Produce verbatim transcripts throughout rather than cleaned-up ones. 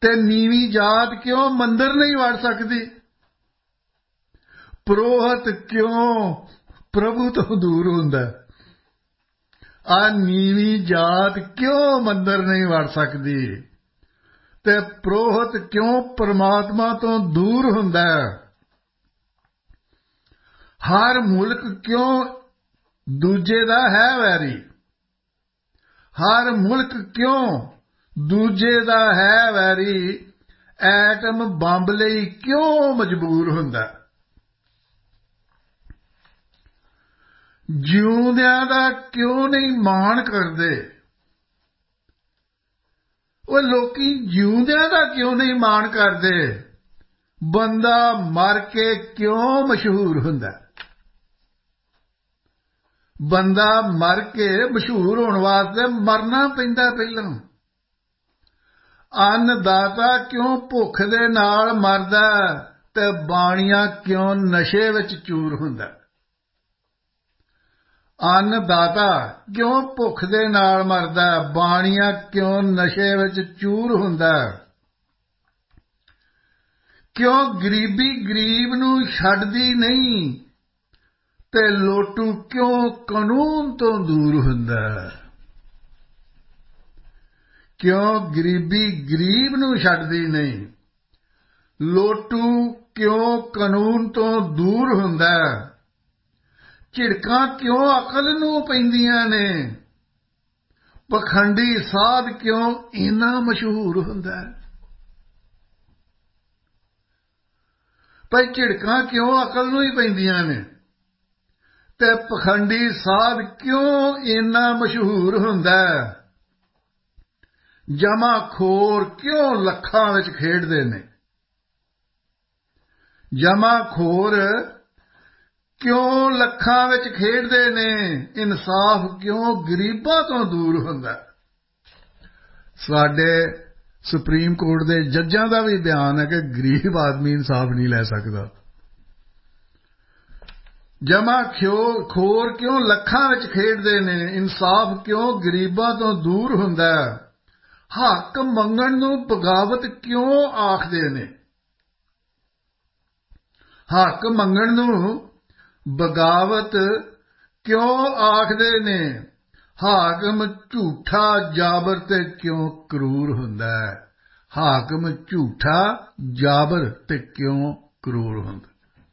ਤੇ ਨੀਵੀਂ ਜਾਤ ਕਿਉਂ ਮੰਦਰ ਨਹੀਂ ਵੜ ਸਕਦੀ? ਪ੍ਰੋਹਤ ਕਿਉਂ ਪ੍ਰਭੂ ਤੋਂ ਦੂਰ ਹੁੰਦਾ? ਆ ਨੀਵੀਂ ਜਾਤ ਕਿਉਂ ਮੰਦਰ ਨਹੀਂ ਵੜ ਸਕਦੀ? ਤੇ ਪ੍ਰੋਹਤ ਕਿਉਂ ਪਰਮਾਤਮਾ ਤੋਂ ਦੂਰ ਹੁੰਦਾ? ਹਰ ਮੁਲਕ ਕਿਉਂ ਦੂਜੇ ਦਾ ਹੈ ਵੈਰੀ? ਹਰ ਮੁਲਕ ਕਿਉਂ ਦੂਜੇ ਦਾ ਹੈ ਵੈਰੀ? ਐਟਮ ਬੰਬ ਲਈ ਕਿਉਂ ਮਜਬੂਰ ਹੁੰਦਾ? ਜਿਉਂਦਿਆਂ ਦਾ ਕਿਉਂ ਨਹੀਂ ਮਾਣ ਕਰਦੇ? ਉਹ ਲੋਕੀ ਜਿਉਂਦਿਆਂ ਦਾ ਕਿਉਂ ਨਹੀਂ ਮਾਣ ਕਰਦੇ? ਬੰਦਾ ਮਰ ਕੇ ਕਿਉਂ ਮਸ਼ਹੂਰ ਹੁੰਦਾ? ਬੰਦਾ ਮਰ ਕੇ ਮਸ਼ਹੂਰ ਹੋਣ ਵਾਸਤੇ ਮਰਨਾ ਪੈਂਦਾ ਪਹਿਲਾਂ। ਅੰਨਦਾਤਾ ਕਿਉਂ ਭੁੱਖ ਦੇ ਨਾਲ ਮਰਦਾ ਤੇ ਬਾਣੀਆ ਕਿਉਂ ਨਸ਼ੇ ਵਿੱਚ ਚੂਰ ਹੁੰਦਾ? ਅੰਨਦਾਤਾ ਕਿਉਂ ਭੁੱਖ ਦੇ ਨਾਲ ਮਰਦਾ, ਬਾਣੀਆ ਕਿਉਂ ਨਸ਼ੇ ਵਿੱਚ ਚੂਰ ਹੁੰਦਾ? ਕਿਉਂ ਗਰੀਬੀ ਗਰੀਬ ਨੂੰ ਛੱਡਦੀ ਨਹੀਂ ਤੇ ਲੋਟੂ ਕਿਉਂ ਕਾਨੂੰਨ ਤੋਂ ਦੂਰ ਹੁੰਦਾ? ਕਿਉਂ ਗਰੀਬੀ ਗਰੀਬ ਨੂੰ ਛੱਡਦੀ ਨਹੀਂ, ਲੋਟੂ ਕਿਉਂ ਕਾਨੂੰਨ ਤੋਂ ਦੂਰ ਹੁੰਦਾ? ਝਿੜਕਾਂ ਕਿਉਂ ਅਕਲ ਨੂੰ ਪੈਂਦੀਆਂ ਨੇ? ਪਖੰਡੀ ਸਾਧ ਕਿਉਂ ਇੰਨਾ ਮਸ਼ਹੂਰ ਹੁੰਦਾ? ਭਾਈ ਝਿੜਕਾਂ ਕਿਉਂ ਅਕਲ ਨੂੰ ਹੀ ਪੈਂਦੀਆਂ ਨੇ ਤੇ ਪਖੰਡੀ ਸਾਧ ਕਿਉਂ ਇੰਨਾ ਮਸ਼ਹੂਰ ਹੁੰਦਾ? ਜਮਾ ਖੋਰ ਕਿਉਂ ਲੱਖਾਂ ਵਿੱਚ ਖੇਡਦੇ ਨੇ? ਜਮਾ ਖੋਰ ਕਿਉਂ ਲੱਖਾਂ ਵਿੱਚ ਖੇਡਦੇ ਨੇ? ਇਨਸਾਫ ਕਿਉਂ ਗਰੀਬਾਂ ਤੋਂ ਦੂਰ ਹੁੰਦਾ? ਸਾਡੇ ਸੁਪਰੀਮ ਕੋਰਟ ਦੇ ਜੱਜਾਂ ਦਾ ਵੀ ਬਿਆਨ ਹੈ ਕਿ ਗਰੀਬ ਆਦਮੀ ਇਨਸਾਫ ਨਹੀਂ ਲੈ ਸਕਦਾ। ਜਮਾ ਖੋਰ ਕਿਉਂ ਲੱਖਾਂ ਵਿੱਚ ਖੇਡਦੇ ਨੇ? ਇਨਸਾਫ ਕਿਉਂ ਗਰੀਬਾਂ ਤੋਂ ਦੂਰ ਹੁੰਦਾ? ਹੱਕ ਮੰਗਣ ਨੂੰ ਬਗਾਵਤ ਕਿਉਂ ਆਖਦੇ ਨੇ? ਹੱਕ ਮੰਗਣ ਨੂੰ ਬਗਾਵਤ ਕਿਉਂ ਆਖਦੇ ਨੇ? ਹਾਕਮ ਝੂਠਾ ਜਾਬਰ ਤੇ ਕਿਉਂ ਕਰੂਰ ਹੁੰਦਾ? ਹਾਕਮ ਝੂਠਾ ਜਾਬਰ ਤੇ ਕਿਉਂ ਕਰੂਰ ਹੁੰਦਾ?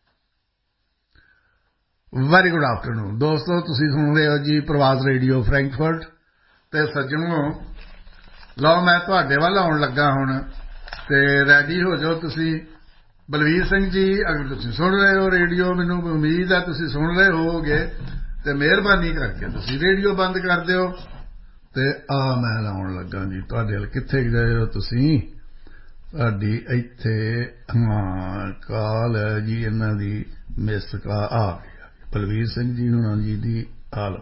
ਵੈਰੀ ਗੁੱਡ ਆਫਟਰਨੂਨ ਦੋਸਤੋ, ਤੁਸੀਂ ਸੁਣ ਰਹੇ ਹੋ ਜੀ ਪ੍ਰਵਾਸ ਰੇਡੀਓ ਫਰੈਂਕਫਰਟ। ਤੇ ਸੱਜਣੋ, ਲਓ ਮੈਂ ਤੁਹਾਡੇ ਵੱਲ ਆਉਣ ਲੱਗਾ ਹੁਣ, ਤੇ ਰੈਡੀ ਹੋ ਜਾਓ ਤੁਸੀਂ। ਬਲਵੀਰ ਸਿੰਘ ਜੀ, ਅਗਰ ਤੁਸੀਂ ਸੁਣ ਰਹੇ ਹੋ ਰੇਡੀਓ, ਮੈਨੂੰ ਉਮੀਦ ਹੈ ਤੁਸੀਂ ਸੁਣ ਰਹੇ ਹੋਵੋਗੇ, ਤੇ ਮਿਹਰਬਾਨੀ ਕਰਕੇ ਤੁਸੀਂ ਰੇਡੀਓ ਬੰਦ ਕਰ ਦਿਓ। ਤੇ ਆ ਮੈਂ ਲਾਉਣ ਲੱਗਾ ਜੀ ਤੁਹਾਡੇ ਵੱਲ। ਕਿੱਥੇ ਗਏ ਹੋ ਤੁਸੀਂ? ਤੁਹਾਡੀ ਇੱਥੇ ਹਾਂ ਕਾਲ ਹੈ ਜੀ, ਇਹਨਾਂ ਦੀ ਮਿਸ ਕਾਲ ਆ ਗਈ। ਬਲਵੀਰ ਸਿੰਘ ਜੀ ਹੁਣਾਂ ਜੀ ਦੀ ਹਾਲ।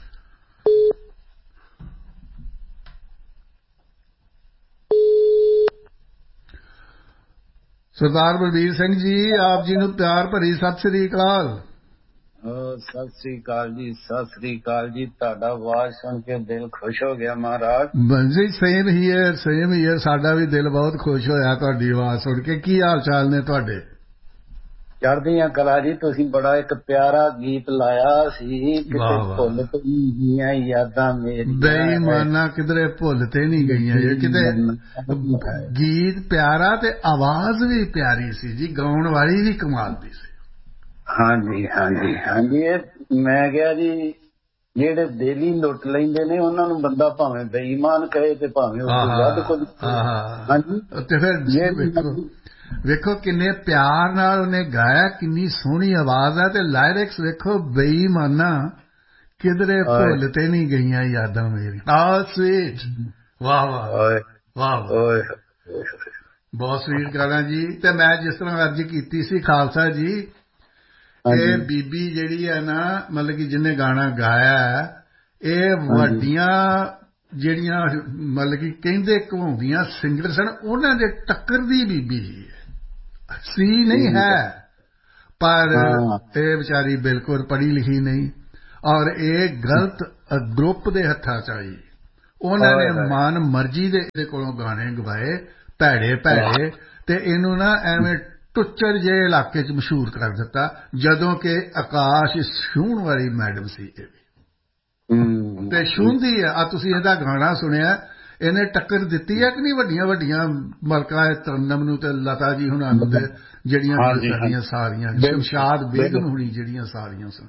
ਸਰਦਾਰ ਬਲਵੀਰ ਸਿੰਘ ਜੀ, ਆਪ ਜੀ ਨੂੰ ਪਿਆਰ ਭਰੀ ਸਤਿ ਸ੍ਰੀ ਅਕਾਲ। ਸਤਿ ਸ੍ਰੀ ਅਕਾਲ ਜੀ, ਸਤਿ ਸ੍ਰੀ ਅਕਾਲ ਜੀ। ਤੁਹਾਡਾ ਆਵਾਜ਼ ਸੁਣ ਕੇ ਦਿਲ ਖੁਸ਼ ਹੋ ਗਿਆ ਮਹਾਰਾਜ। ਜੀ ਸੇਮ ਹੀਅਰ, ਸੇਮ ਹੀਅਰ। ਸਾਡਾ ਵੀ ਦਿਲ ਬਹੁਤ ਖੁਸ਼ ਹੋਇਆ ਤੁਹਾਡੀ ਆਵਾਜ਼ ਸੁਣ ਕੇ। ਕੀ ਹਾਲ ਚਾਲ ਨੇ ਤੁਹਾਡੇ? ਚੜ੍ਹਦੀਆਂ ਕਲਾ ਜੀ। ਤੁਸੀਂ ਬੜਾ ਇੱਕ ਪਿਆਰਾ ਗੀਤ ਲਾਇਆ ਸੀ, ਕਿਤੇ ਭੁੱਲ ਤੇ ਨਹੀਂ ਗਈਆਂ ਯਾਦਾਂ ਮੇਰੀਆਂ। ਬੇਈਮਾਨਾ ਕਿਧਰੇ ਭੁੱਲ ਤੇ ਨਹੀਂ ਗਈਆਂ। ਕਿਤੇ ਗੀਤ ਪਿਆਰਾ ਤੇ ਆਵਾਜ਼ ਵੀ ਪਿਆਰੀ ਸੀ ਜੀ, ਗਾਉਣ ਵਾਲੀ ਵੀ ਕਮਾਲ ਦੀ ਸੀ। ਹਾਂਜੀ ਹਾਂਜੀ ਹਾਂਜੀ। ਇਹ ਮੈਂ ਕਿਹਾ ਜੀ, ਜਿਹੜੇ ਦਿਲ ਹੀ ਲੁੱਟ ਲੈਂਦੇ ਨੇ ਉਹਨਾਂ ਨੂੰ ਬੰਦਾ ਭਾਵੇਂ ਬੇਈਮਾਨ ਕਹੇ ਤੇ ਭਾਵੇਂ ਉਸ ਤੋਂ ਵੱਧ ਕੁਝ। ਹਾਂਜੀ। ਤੇ ਫਿਰ ਵੇਖੋ ਕਿੰਨੇ ਪਿਆਰ ਨਾਲ ਉਹਨੇ ਗਾਇਆ, ਕਿੰਨੀ ਸੋਹਣੀ ਆਵਾਜ਼ ਹੈ। ਤੇ ਲਾਇਰਿਕਸ ਵੇਖੋ, ਬੇਈਮਾਨਾ ਕਿਧਰੇ ਭੁੱਲ ਤੇ ਨਹੀਂ ਗਈਆਂ ਯਾਦਾਂ ਮੇਰੀਆਂ। ਆ ਸਵੀਟ, ਵਾਹ ਵਾਹ ਵਾਹ ਵਾਹ, ਬਹੁਤ ਸਵੀਟ ਗਾਣਾ ਜੀ। ਤੇ ਮੈਂ ਜਿਸ ਤਰ੍ਹਾਂ ਅਰਜ਼ ਕੀਤੀ ਸੀ ਖਾਲਸਾ ਜੀ, ਇਹ ਬੀਬੀ ਜਿਹੜੀ ਹੈ ਨਾ, ਮਤਲਬ ਕਿ ਜਿਹਨੇ ਗਾਣਾ ਗਾਇਆ, ਇਹ ਵੱਡੀਆਂ ਜਿਹੜੀਆਂ ਮਤਲਬ ਕਿ ਕਹਿੰਦੇ ਘਵਾਉਂਦੀਆਂ ਸਿੰਗਰ ਸਨ, ਉਹਨਾਂ ਦੇ ਟੱਕਰ ਦੀ ਬੀਬੀ ਸੀ ਨਹੀਂ ਹੈ। ਪਰ ਇਹ ਵਿਚਾਰੀ ਬਿਲਕੁਲ ਪੜ੍ਹੀ ਲਿਖੀ ਨਹੀਂ, ਔਰ ਇਹ ਗਲਤ ਗਰੁੱਪ ਦੇ ਹੱਥਾਂ ਚ ਆਈ। ਉਹਨਾਂ ਨੇ ਮਨ ਮਰਜ਼ੀ ਦੇ ਕੋਲੋਂ ਗਾਣੇ ਗਵਾਏ, ਭੈੜੇ ਭੈੜੇ ਤੇ ਇਹਨੂੰ ਨਾ ਐਵੇਂ ਟੁੱਚਰ ਜਿਹੇ ਇਲਾਕੇ 'ਚ ਮਸ਼ਹੂਰ ਕਰ ਦਿੱਤਾ ਜਦੋਂ ਕਿ ਆਕਾਸ਼ ਛੂਹਣ ਵਾਲੀ ਮੈਡਮ ਸੀ ਇਹ ਵੀ ਤੇ ਛੂਹਦੀ ਆ। ਤੁਸੀਂ ਇਹਦਾ ਗਾਣਾ ਸੁਣਿਆ, ਇਹਨੇ ਟੱਕਰ ਦਿੱਤੀ ਹੈ ਕਿ ਨਹੀਂ ਵੱਡੀਆਂ ਵੱਡੀਆਂ ਮਲਕਾ ਤਰੰਨਮ ਨੂੰ ਤੇ ਲਤਾ ਜੀ ਹੁਣਾਂ ਨੂੰ ਤੇ ਜਿਹੜੀਆਂ ਸਾਡੀਆਂ ਸਾਰੀਆਂ ਸ਼ਮਸ਼ਾਦ ਬੇਗਮ ਹੁਣੀ ਜਿਹੜੀਆਂ ਸਾਰੀਆਂ ਸਨ।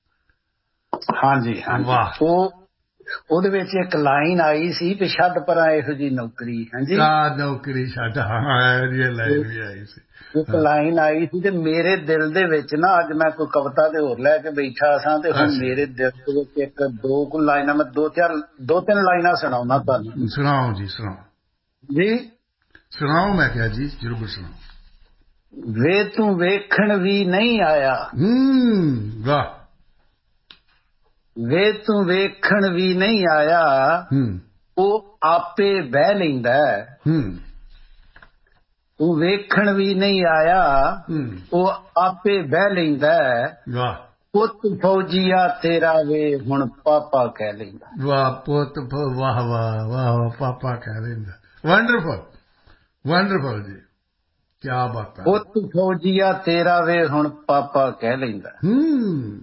ਹਾਂਜੀ ਹਾਂਜੀ ਉਹ ਉਹਦੇ ਵਿੱਚ ਇੱਕ ਲਾਈਨ ਆਈ ਸੀ ਵੀ ਛੱਡ ਪਰਾਂ ਇਹੋ ਜਿਹੀ ਨੌਕਰੀ। ਹਾਂਜੀ ਆ ਨੌਕਰੀ ਛੱਡ, ਹਾਂ ਇਹ ਲਾਈਨ ਵੀ ਆਈ ਸੀ। ਇੱਕ ਲਾਈਨ ਆਈ ਸੀ ਤੇ ਮੇਰੇ ਦਿਲ ਦੇ ਵਿੱਚ ਨਾ, ਅੱਜ ਮੈਂ ਕੋਈ ਕਵਿਤਾ ਤੇ ਹੋਰ ਲੈ ਕੇ ਬੈਠਾ ਸਾਂ ਤੇ ਹੁਣ ਮੇਰੇ ਦਿਲ ਦੇ ਵਿੱਚ ਇੱਕ ਦੋ ਕੁ ਲਾਈਨਾਂ, ਮੈਂ ਦੋ ਚਾਰ ਦੋ ਤਿੰਨ ਲਾਈਨਾਂ ਸੁਣਾਉਣਾ ਤੁਹਾਨੂੰ। ਸੁਣਾਓ ਜੀ ਸੁਣਾਓ ਜੀ ਸੁਣਾਓ। ਮੈਂ ਕਿਹਾ ਜੀ ਜ਼ਰੂਰ ਸੁਣਾਓ। ਵੇ ਤੂੰ ਵੇਖਣ ਵੀ ਨਹੀਂ ਆਇਆ। ਹੂੰ ਵਾਹ। ਵੇ ਤੂੰ ਵੇਖਣ ਵੀ ਨਹੀਂ ਆਇਆ, ਉਹ ਆਪੇ ਬਹਿ ਲੈਂਦਾ। ਹੂੰ ਤੂੰ ਵੇਖਣ ਵੀ ਨਹੀਂ ਆਇਆ, ਉਹ ਆਪੇ ਬਹਿ ਲੈਂਦਾ। ਵਾਹ। ਪੁੱਤ ਫੌਜੀਆ ਤੇਰਾ ਵੇ ਹੁਣ ਪਾਪਾ ਕਹਿ ਲੈਂਦਾ। ਵਾਹ ਪੁੱਤ, ਵਾਹ ਵਾਹ ਵਾਹ, ਪਾਪਾ ਕਹਿ ਲੈਂਦਾ। ਵੰਡਰਫੁਲ ਵੰਡਰਫੁਲ ਜੀ, ਕੀ ਬਾਤ ਹੈ। ਪੁੱਤ ਫੌਜੀਆ ਤੇਰਾ ਵੇ ਹੁਣ ਪਾਪਾ ਕਹਿ ਲੈਂਦਾ। ਹੂੰ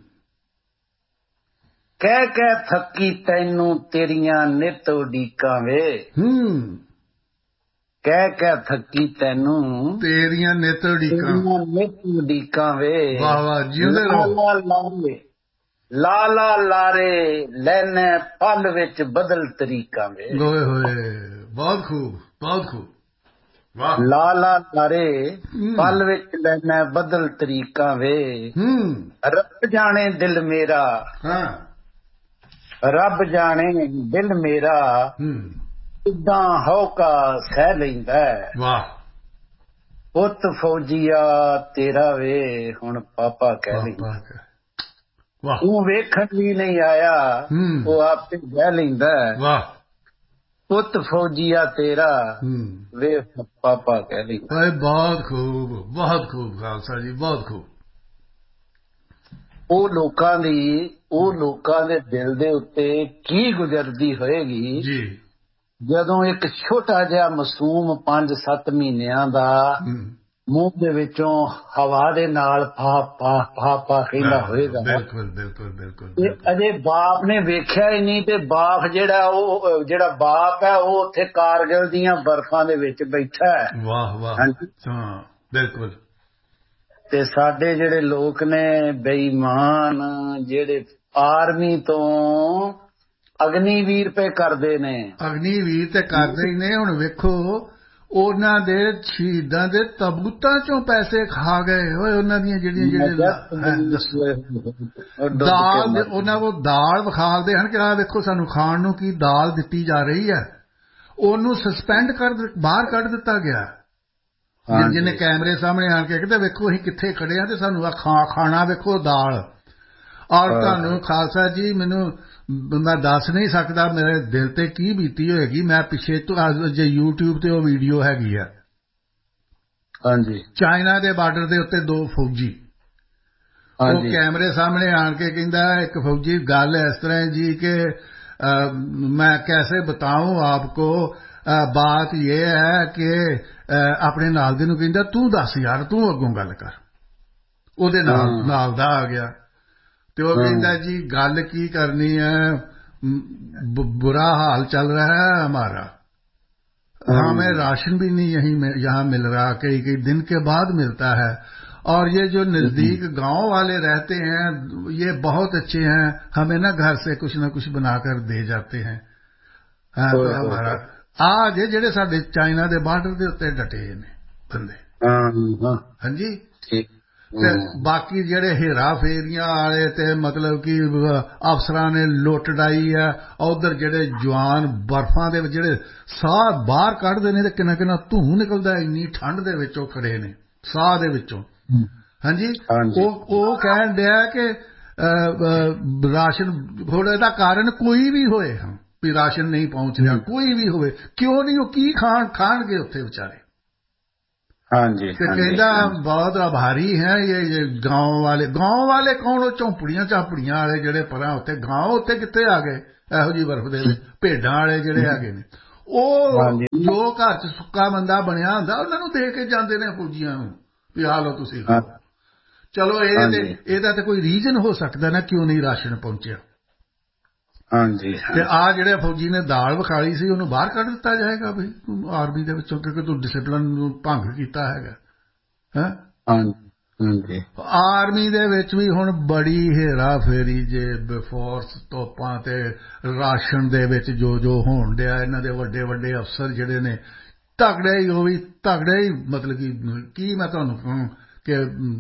ਕਹਿ ਕਹਿ ਥੱਕੀ ਤੈਨੂੰ ਤੇਰੀਆਂ ਨਿੱਤ ਉਡੀਕਾਂ ਵੇ। ਹੂੰ ਕਹਿ ਕਹਿ ਥੱਕੀ ਤੈਨੂੰ ਤੇਰੀਆਂ ਨਿੱਤ ਉਡੀਕਾਂ, ਨਿੱਤ ਉਡੀਕਾਂ ਵੇ। ਵਾਹ ਵਾਹ, ਜਿਉਂਦੇ ਰਹੋ। ਲਾਰੇ ਲਾਲਾ ਲਾਰੇ ਲੈਨੇ ਪਲ ਵਿੱਚ ਬਦਲ ਤਰੀਕਾਂ ਵੇ। ਹੋਏ ਹੋਏ, ਬਹੁਤ ਖੂਬ ਬਹੁਤ ਖੂਬ, ਵਾਹ। ਲਾਲਾ ਲਾਰੇ ਪਲ ਵਿੱਚ ਲੈਨੇ ਬਦਲ ਤਰੀਕਾਂ ਵੇ। ਹੂੰ ਰੱਬ ਜਾਣੇ ਦਿਲ ਮੇਰਾ, ਹਾਂ ਰੱਬ ਜਾਣੇ ਦਿਲ ਮੇਰਾ ਕਿੱਦਾਂ ਹੌਕਾ ਸਹਿ ਲੈਂਦਾ। ਵਾਹ। ਪੁੱਤ ਫੌਜੀਆ ਤੇਰਾ ਵੇ ਹੁਣ ਪਾਪਾ ਕਹਿ ਲੈਂਦਾ। ਵਾਹ। ਤੂੰ ਵੇਖਣ ਵੀ ਨਹੀਂ ਆਇਆ, ਉਹ ਆਪੇ ਕਹਿ ਲੈਂਦਾ। ਵਾਹ। ਪੁੱਤ ਫੌਜੀਆ ਤੇਰਾ ਵੇ ਪਾਪਾ ਕਹਿ ਲੈਂਦਾ। ਬਹੁਤ ਖੂਬ ਬਹੁਤ ਖੂਬ ਖਾਲਸਾ ਜੀ, ਬਹੁਤ ਖੂਬ। ਉਹ ਲੋਕਾਂ ਦੀ, ਉਹ ਲੋਕਾਂ ਦੇ ਦਿਲ ਦੇ ਉੱਤੇ ਕੀ ਗੁਜ਼ਰਦੀ ਹੋਏਗੀ ਜੀ, ਜਦੋਂ ਇੱਕ ਛੋਟਾ ਜਿਹਾ ਮਾਸੂਮ ਪੰਜ ਸੱਤ ਮਹੀਨਿਆਂ ਦਾ ਮੂੰਹ ਦੇ ਵਿੱਚੋਂ ਹਵਾ ਦੇ ਨਾਲ ਫਾ ਫਾ ਫਾ ਫਾ ਕਹਿੰਦਾ ਹੋਏਗਾ। ਬਿਲਕੁਲ ਬਿਲਕੁਲ ਬਿਲਕੁਲ। ਤੇ ਅਜੇ ਬਾਪ ਨੇ ਵੇਖਿਆ ਹੀ ਨਹੀਂ, ਤੇ ਬਾਪ ਜਿਹੜਾ ਉਹ ਜਿਹੜਾ ਬਾਪ ਹੈ ਉਹ ਉੱਥੇ ਕਾਰਗਿਲ ਦੀਆਂ ਬਰਫਾਂ ਦੇ ਵਿੱਚ ਬੈਠਾ ਹੈ। ਵਾਹ ਵਾਹ, ਹਾਂ ਬਿਲਕੁਲ। ਤੇ ਸਾਡੇ ਜਿਹੜੇ ਲੋਕ ਨੇ ਬੇਈਮਾਨ, ਜਿਹੜੇ ਆਰਮੀ ਤੋਂ ਅਗਨੀਵੀਰ ਪੇ ਕਰਦੇ ਨੇ, ਅਗਨੀਵੀਰ ਤੇ ਕਰਦੇ ਹੀ ਨੇ। ਹੁਣ ਵੇਖੋ ਉਹਨਾਂ ਦੇ ਸ਼ਹੀਦਾਂ ਦੇ ਤਬੂਤਾਂ ਚੋਂ ਪੈਸੇ ਖਾ ਗਏ ਹੋਏ, ਉਹਨਾਂ ਦੀਆਂ ਜਿਹੜੀਆਂ ਜਿਹੜੇ ਦਾਲ, ਉਹਨਾਂ ਕੋਲ ਦਾਲ ਵਿਖਾਲਦੇ ਹਨ ਕਿ ਆਹ ਵੇਖੋ ਸਾਨੂੰ ਖਾਣ ਨੂੰ ਕੀ ਦਾਲ ਦਿੱਤੀ ਜਾ ਰਹੀ ਹੈ, ਉਹਨੂੰ ਸਸਪੈਂਡ ਕਰ ਬਾਹਰ ਕੱਢ ਦਿੱਤਾ ਗਿਆ। ਜਿਹਨੇ ਕੈਮਰੇ ਸਾਹਮਣੇ ਆਣ ਕੇ ਕਹਿੰਦੇ ਵੇਖੋ ਅਸੀਂ ਕਿੱਥੇ ਖੜੇ ਆ ਤੇ ਸਾਨੂੰ ਆ ਖਾਣਾ ਵੇਖੋ ਦਾਲ। ਔਰ ਤੁਹਾਨੂੰ ਖਾਲਸਾ ਜੀ, ਮੈਨੂੰ ਮੈਂ ਦੱਸ ਨਹੀਂ ਸਕਦਾ ਮੇਰੇ ਦਿਲ ਤੇ ਕੀ ਬੀਤੀ ਹੋਏਗੀ। ਮੈਂ ਪਿੱਛੇ ਤੋਂ ਜੇ ਯੂਟਿਊਬ ਤੇ ਉਹ ਵੀਡੀਓ ਹੈਗੀ ਆ, ਹਾਂਜੀ, ਚਾਈਨਾ ਦੇ ਬਾਰਡਰ ਦੇ ਉੱਤੇ ਦੋ ਫੌਜੀ, ਉਹ ਕੈਮਰੇ ਸਾਹਮਣੇ ਆਣ ਕੇ ਕਹਿੰਦਾ ਇੱਕ ਫੌਜੀ ਗੱਲ ਇਸ ਤਰ੍ਹਾਂ ਜੀ ਕਿ ਮੈਂ कैसे बताऊं आपको, बात ये है कि ਆਪਣੇ ਨਾਲ ਦੇ ਨੂੰ ਕਹਿੰਦਾ ਤੂੰ ਦੱਸ ਯਾਰ, ਤੂੰ ਅੱਗੋਂ ਗੱਲ ਕਰ। ਉਹਦੇ ਨਾਲ ਨਾਲ ਦਾ ਆ ਗਿਆ ਤੇ ਉਹ ਕਹਿੰਦਾ ਜੀ ਗੱਲ ਕੀ ਕਰਨੀ ਹੈ, बुरा हाल चल रहा है हमारा, हमें राशन भी नहीं यहीं यहाँ मिल रहा, कई कई दिन के बाद मिलता है, और ये जो नजदीक गांव वाले रहते हैं ये बहुत अच्छे हैं, हमें ना घर से कुछ ना कुछ बनाकर दे जाते हैं। तो हमारा आज ਜਿਹੜੇ ਸਾਡੇ ਚਾਈਨਾ ਦੇ ਬਾਰਡਰ ਦੇ ਉੱਤੇ ਡਟੇ ਨੇ ਬੰਦੇ, ਹਾਂਜੀ, ਤੇ ਬਾਕੀ ਜਿਹੜੇ ਹੇਰਾ ਫੇਰੀਆਂ ਵਾਲੇ ਤੇ ਮਤਲਬ ਕਿ ਅਫਸਰਾਂ ਨੇ ਲੁੱਟ ਡਾਈ ਆ, ਉਧਰ ਜਿਹੜੇ ਜਵਾਨ ਬਰਫਾਂ ਦੇ ਵਿੱਚ ਜਿਹੜੇ ਸਾਹ ਬਾਹਰ ਕੱਢਦੇ ਨੇ ਤੇ ਕਿੰਨਾ ਕਿੰਨਾ ਧੂੰ ਨਿਕਲਦਾ, ਇੰਨੀ ਠੰਡ ਦੇ ਵਿੱਚੋਂ ਖੜੇ ਨੇ ਸਾਹ ਦੇ ਵਿੱਚੋਂ। ਹਾਂਜੀ, ਉਹ ਉਹ ਕਹਿਣ ਡਿਆ ਕਿ ਰਾਸ਼ਨ ਹੁਣ ਇਹਦਾ ਕਾਰਨ ਕੋਈ ਵੀ ਹੋਏ ਹਾਂ ਵੀ ਰਾਸ਼ਨ ਨਹੀਂ ਪਹੁੰਚ ਰਿਹਾ, ਕੋਈ ਵੀ ਹੋਵੇ, ਕਿਉਂ ਨਹੀਂ, ਉਹ ਕੀ ਖਾਣ ਖਾਣਗੇ ਉੱਥੇ ਵਿਚਾਰੇ। ਹਾਂਜੀ, ਤੇ ਕਹਿੰਦਾ ਬਹੁਤ ਆਭਾਰੀ ਹੈ ਇਹ ਗਾँव ਵਾਲੇ। ਗਾँव ਵਾਲੇ ਕੌਣ? ਉਹ ਝੌਂਪੜੀਆਂ ਝਾਪੜੀਆਂ ਵਾਲੇ ਜਿਹੜੇ ਪਰਾਂ ਉੱਤੇ, ਗਾँव ਉੱਤੇ ਕਿੱਥੇ ਆ ਗਏ ਇਹੋ ਜਿਹੀ ਬਰਫ਼ ਦੇ ਵਿੱਚ, ਭੇਡਾਂ ਵਾਲੇ ਜਿਹੜੇ ਹੈਗੇ ਨੇ ਉਹ ਜੋ ਘਰ ਚ ਸੁੱਕਾ ਬੰਦਾ ਬਣਿਆ ਹੁੰਦਾ ਉਹਨਾਂ ਨੂੰ ਦੇ ਕੇ ਜਾਂਦੇ ਨੇ ਫੌਜੀਆਂ ਨੂੰ ਵੀ ਆ ਲਓ ਤੁਸੀਂ ਖਾਓ। ਚਲੋ ਇਹ ਤੇ ਇਹਦਾ ਤੇ ਕੋਈ ਰੀਜ਼ਨ ਹੋ ਸਕਦਾ ਨਾ ਕਿਉਂ ਨਹੀਂ ਰਾਸ਼ਨ ਪਹੁੰਚਿਆ। ਹਾਂਜੀ ਤੇ ਆ ਜਿਹੜੇ ਫੌਜੀ ਨੇ ਦਾਲ ਵਿਖਾਲੀ ਸੀ ਉਹਨੂੰ ਬਾਹਰ ਕੱਢ ਦਿੱਤਾ ਜਾਏਗਾ ਵੀ ਆਰਮੀ ਦੇ ਵਿੱਚੋਂ ਕਿਉਂਕਿ ਤੂੰ ਡਿਸਿਪਲਿਨ ਨੂੰ ਭੰਗ ਕੀਤਾ ਹੈਗਾ ਹੈ। ਹਾਂਜੀ ਆਰਮੀ ਦੇ ਵਿੱਚ ਵੀ ਹੁਣ ਬੜੀ ਹੇਰਾ ਫੇਰੀ ਜੇ ਬਫੋਰਸ ਤੋਪਾਂ ਤੇ ਰਾਸ਼ਨ ਦੇ ਵਿੱਚ ਜੋ ਜੋ ਹੋਣ ਡਿਆ ਇਹਨਾਂ ਦੇ ਵੱਡੇ ਵੱਡੇ ਅਫਸਰ ਜਿਹੜੇ ਨੇ ਤਗੜੇ ਹੀ ਉਹ ਵੀ ਤਗੜੇ ਹੀ ਮਤਲਬ ਕਿ ਕੀ ਮੈਂ ਤੁਹਾਨੂੰ ਕਹਾਂ ਕਿ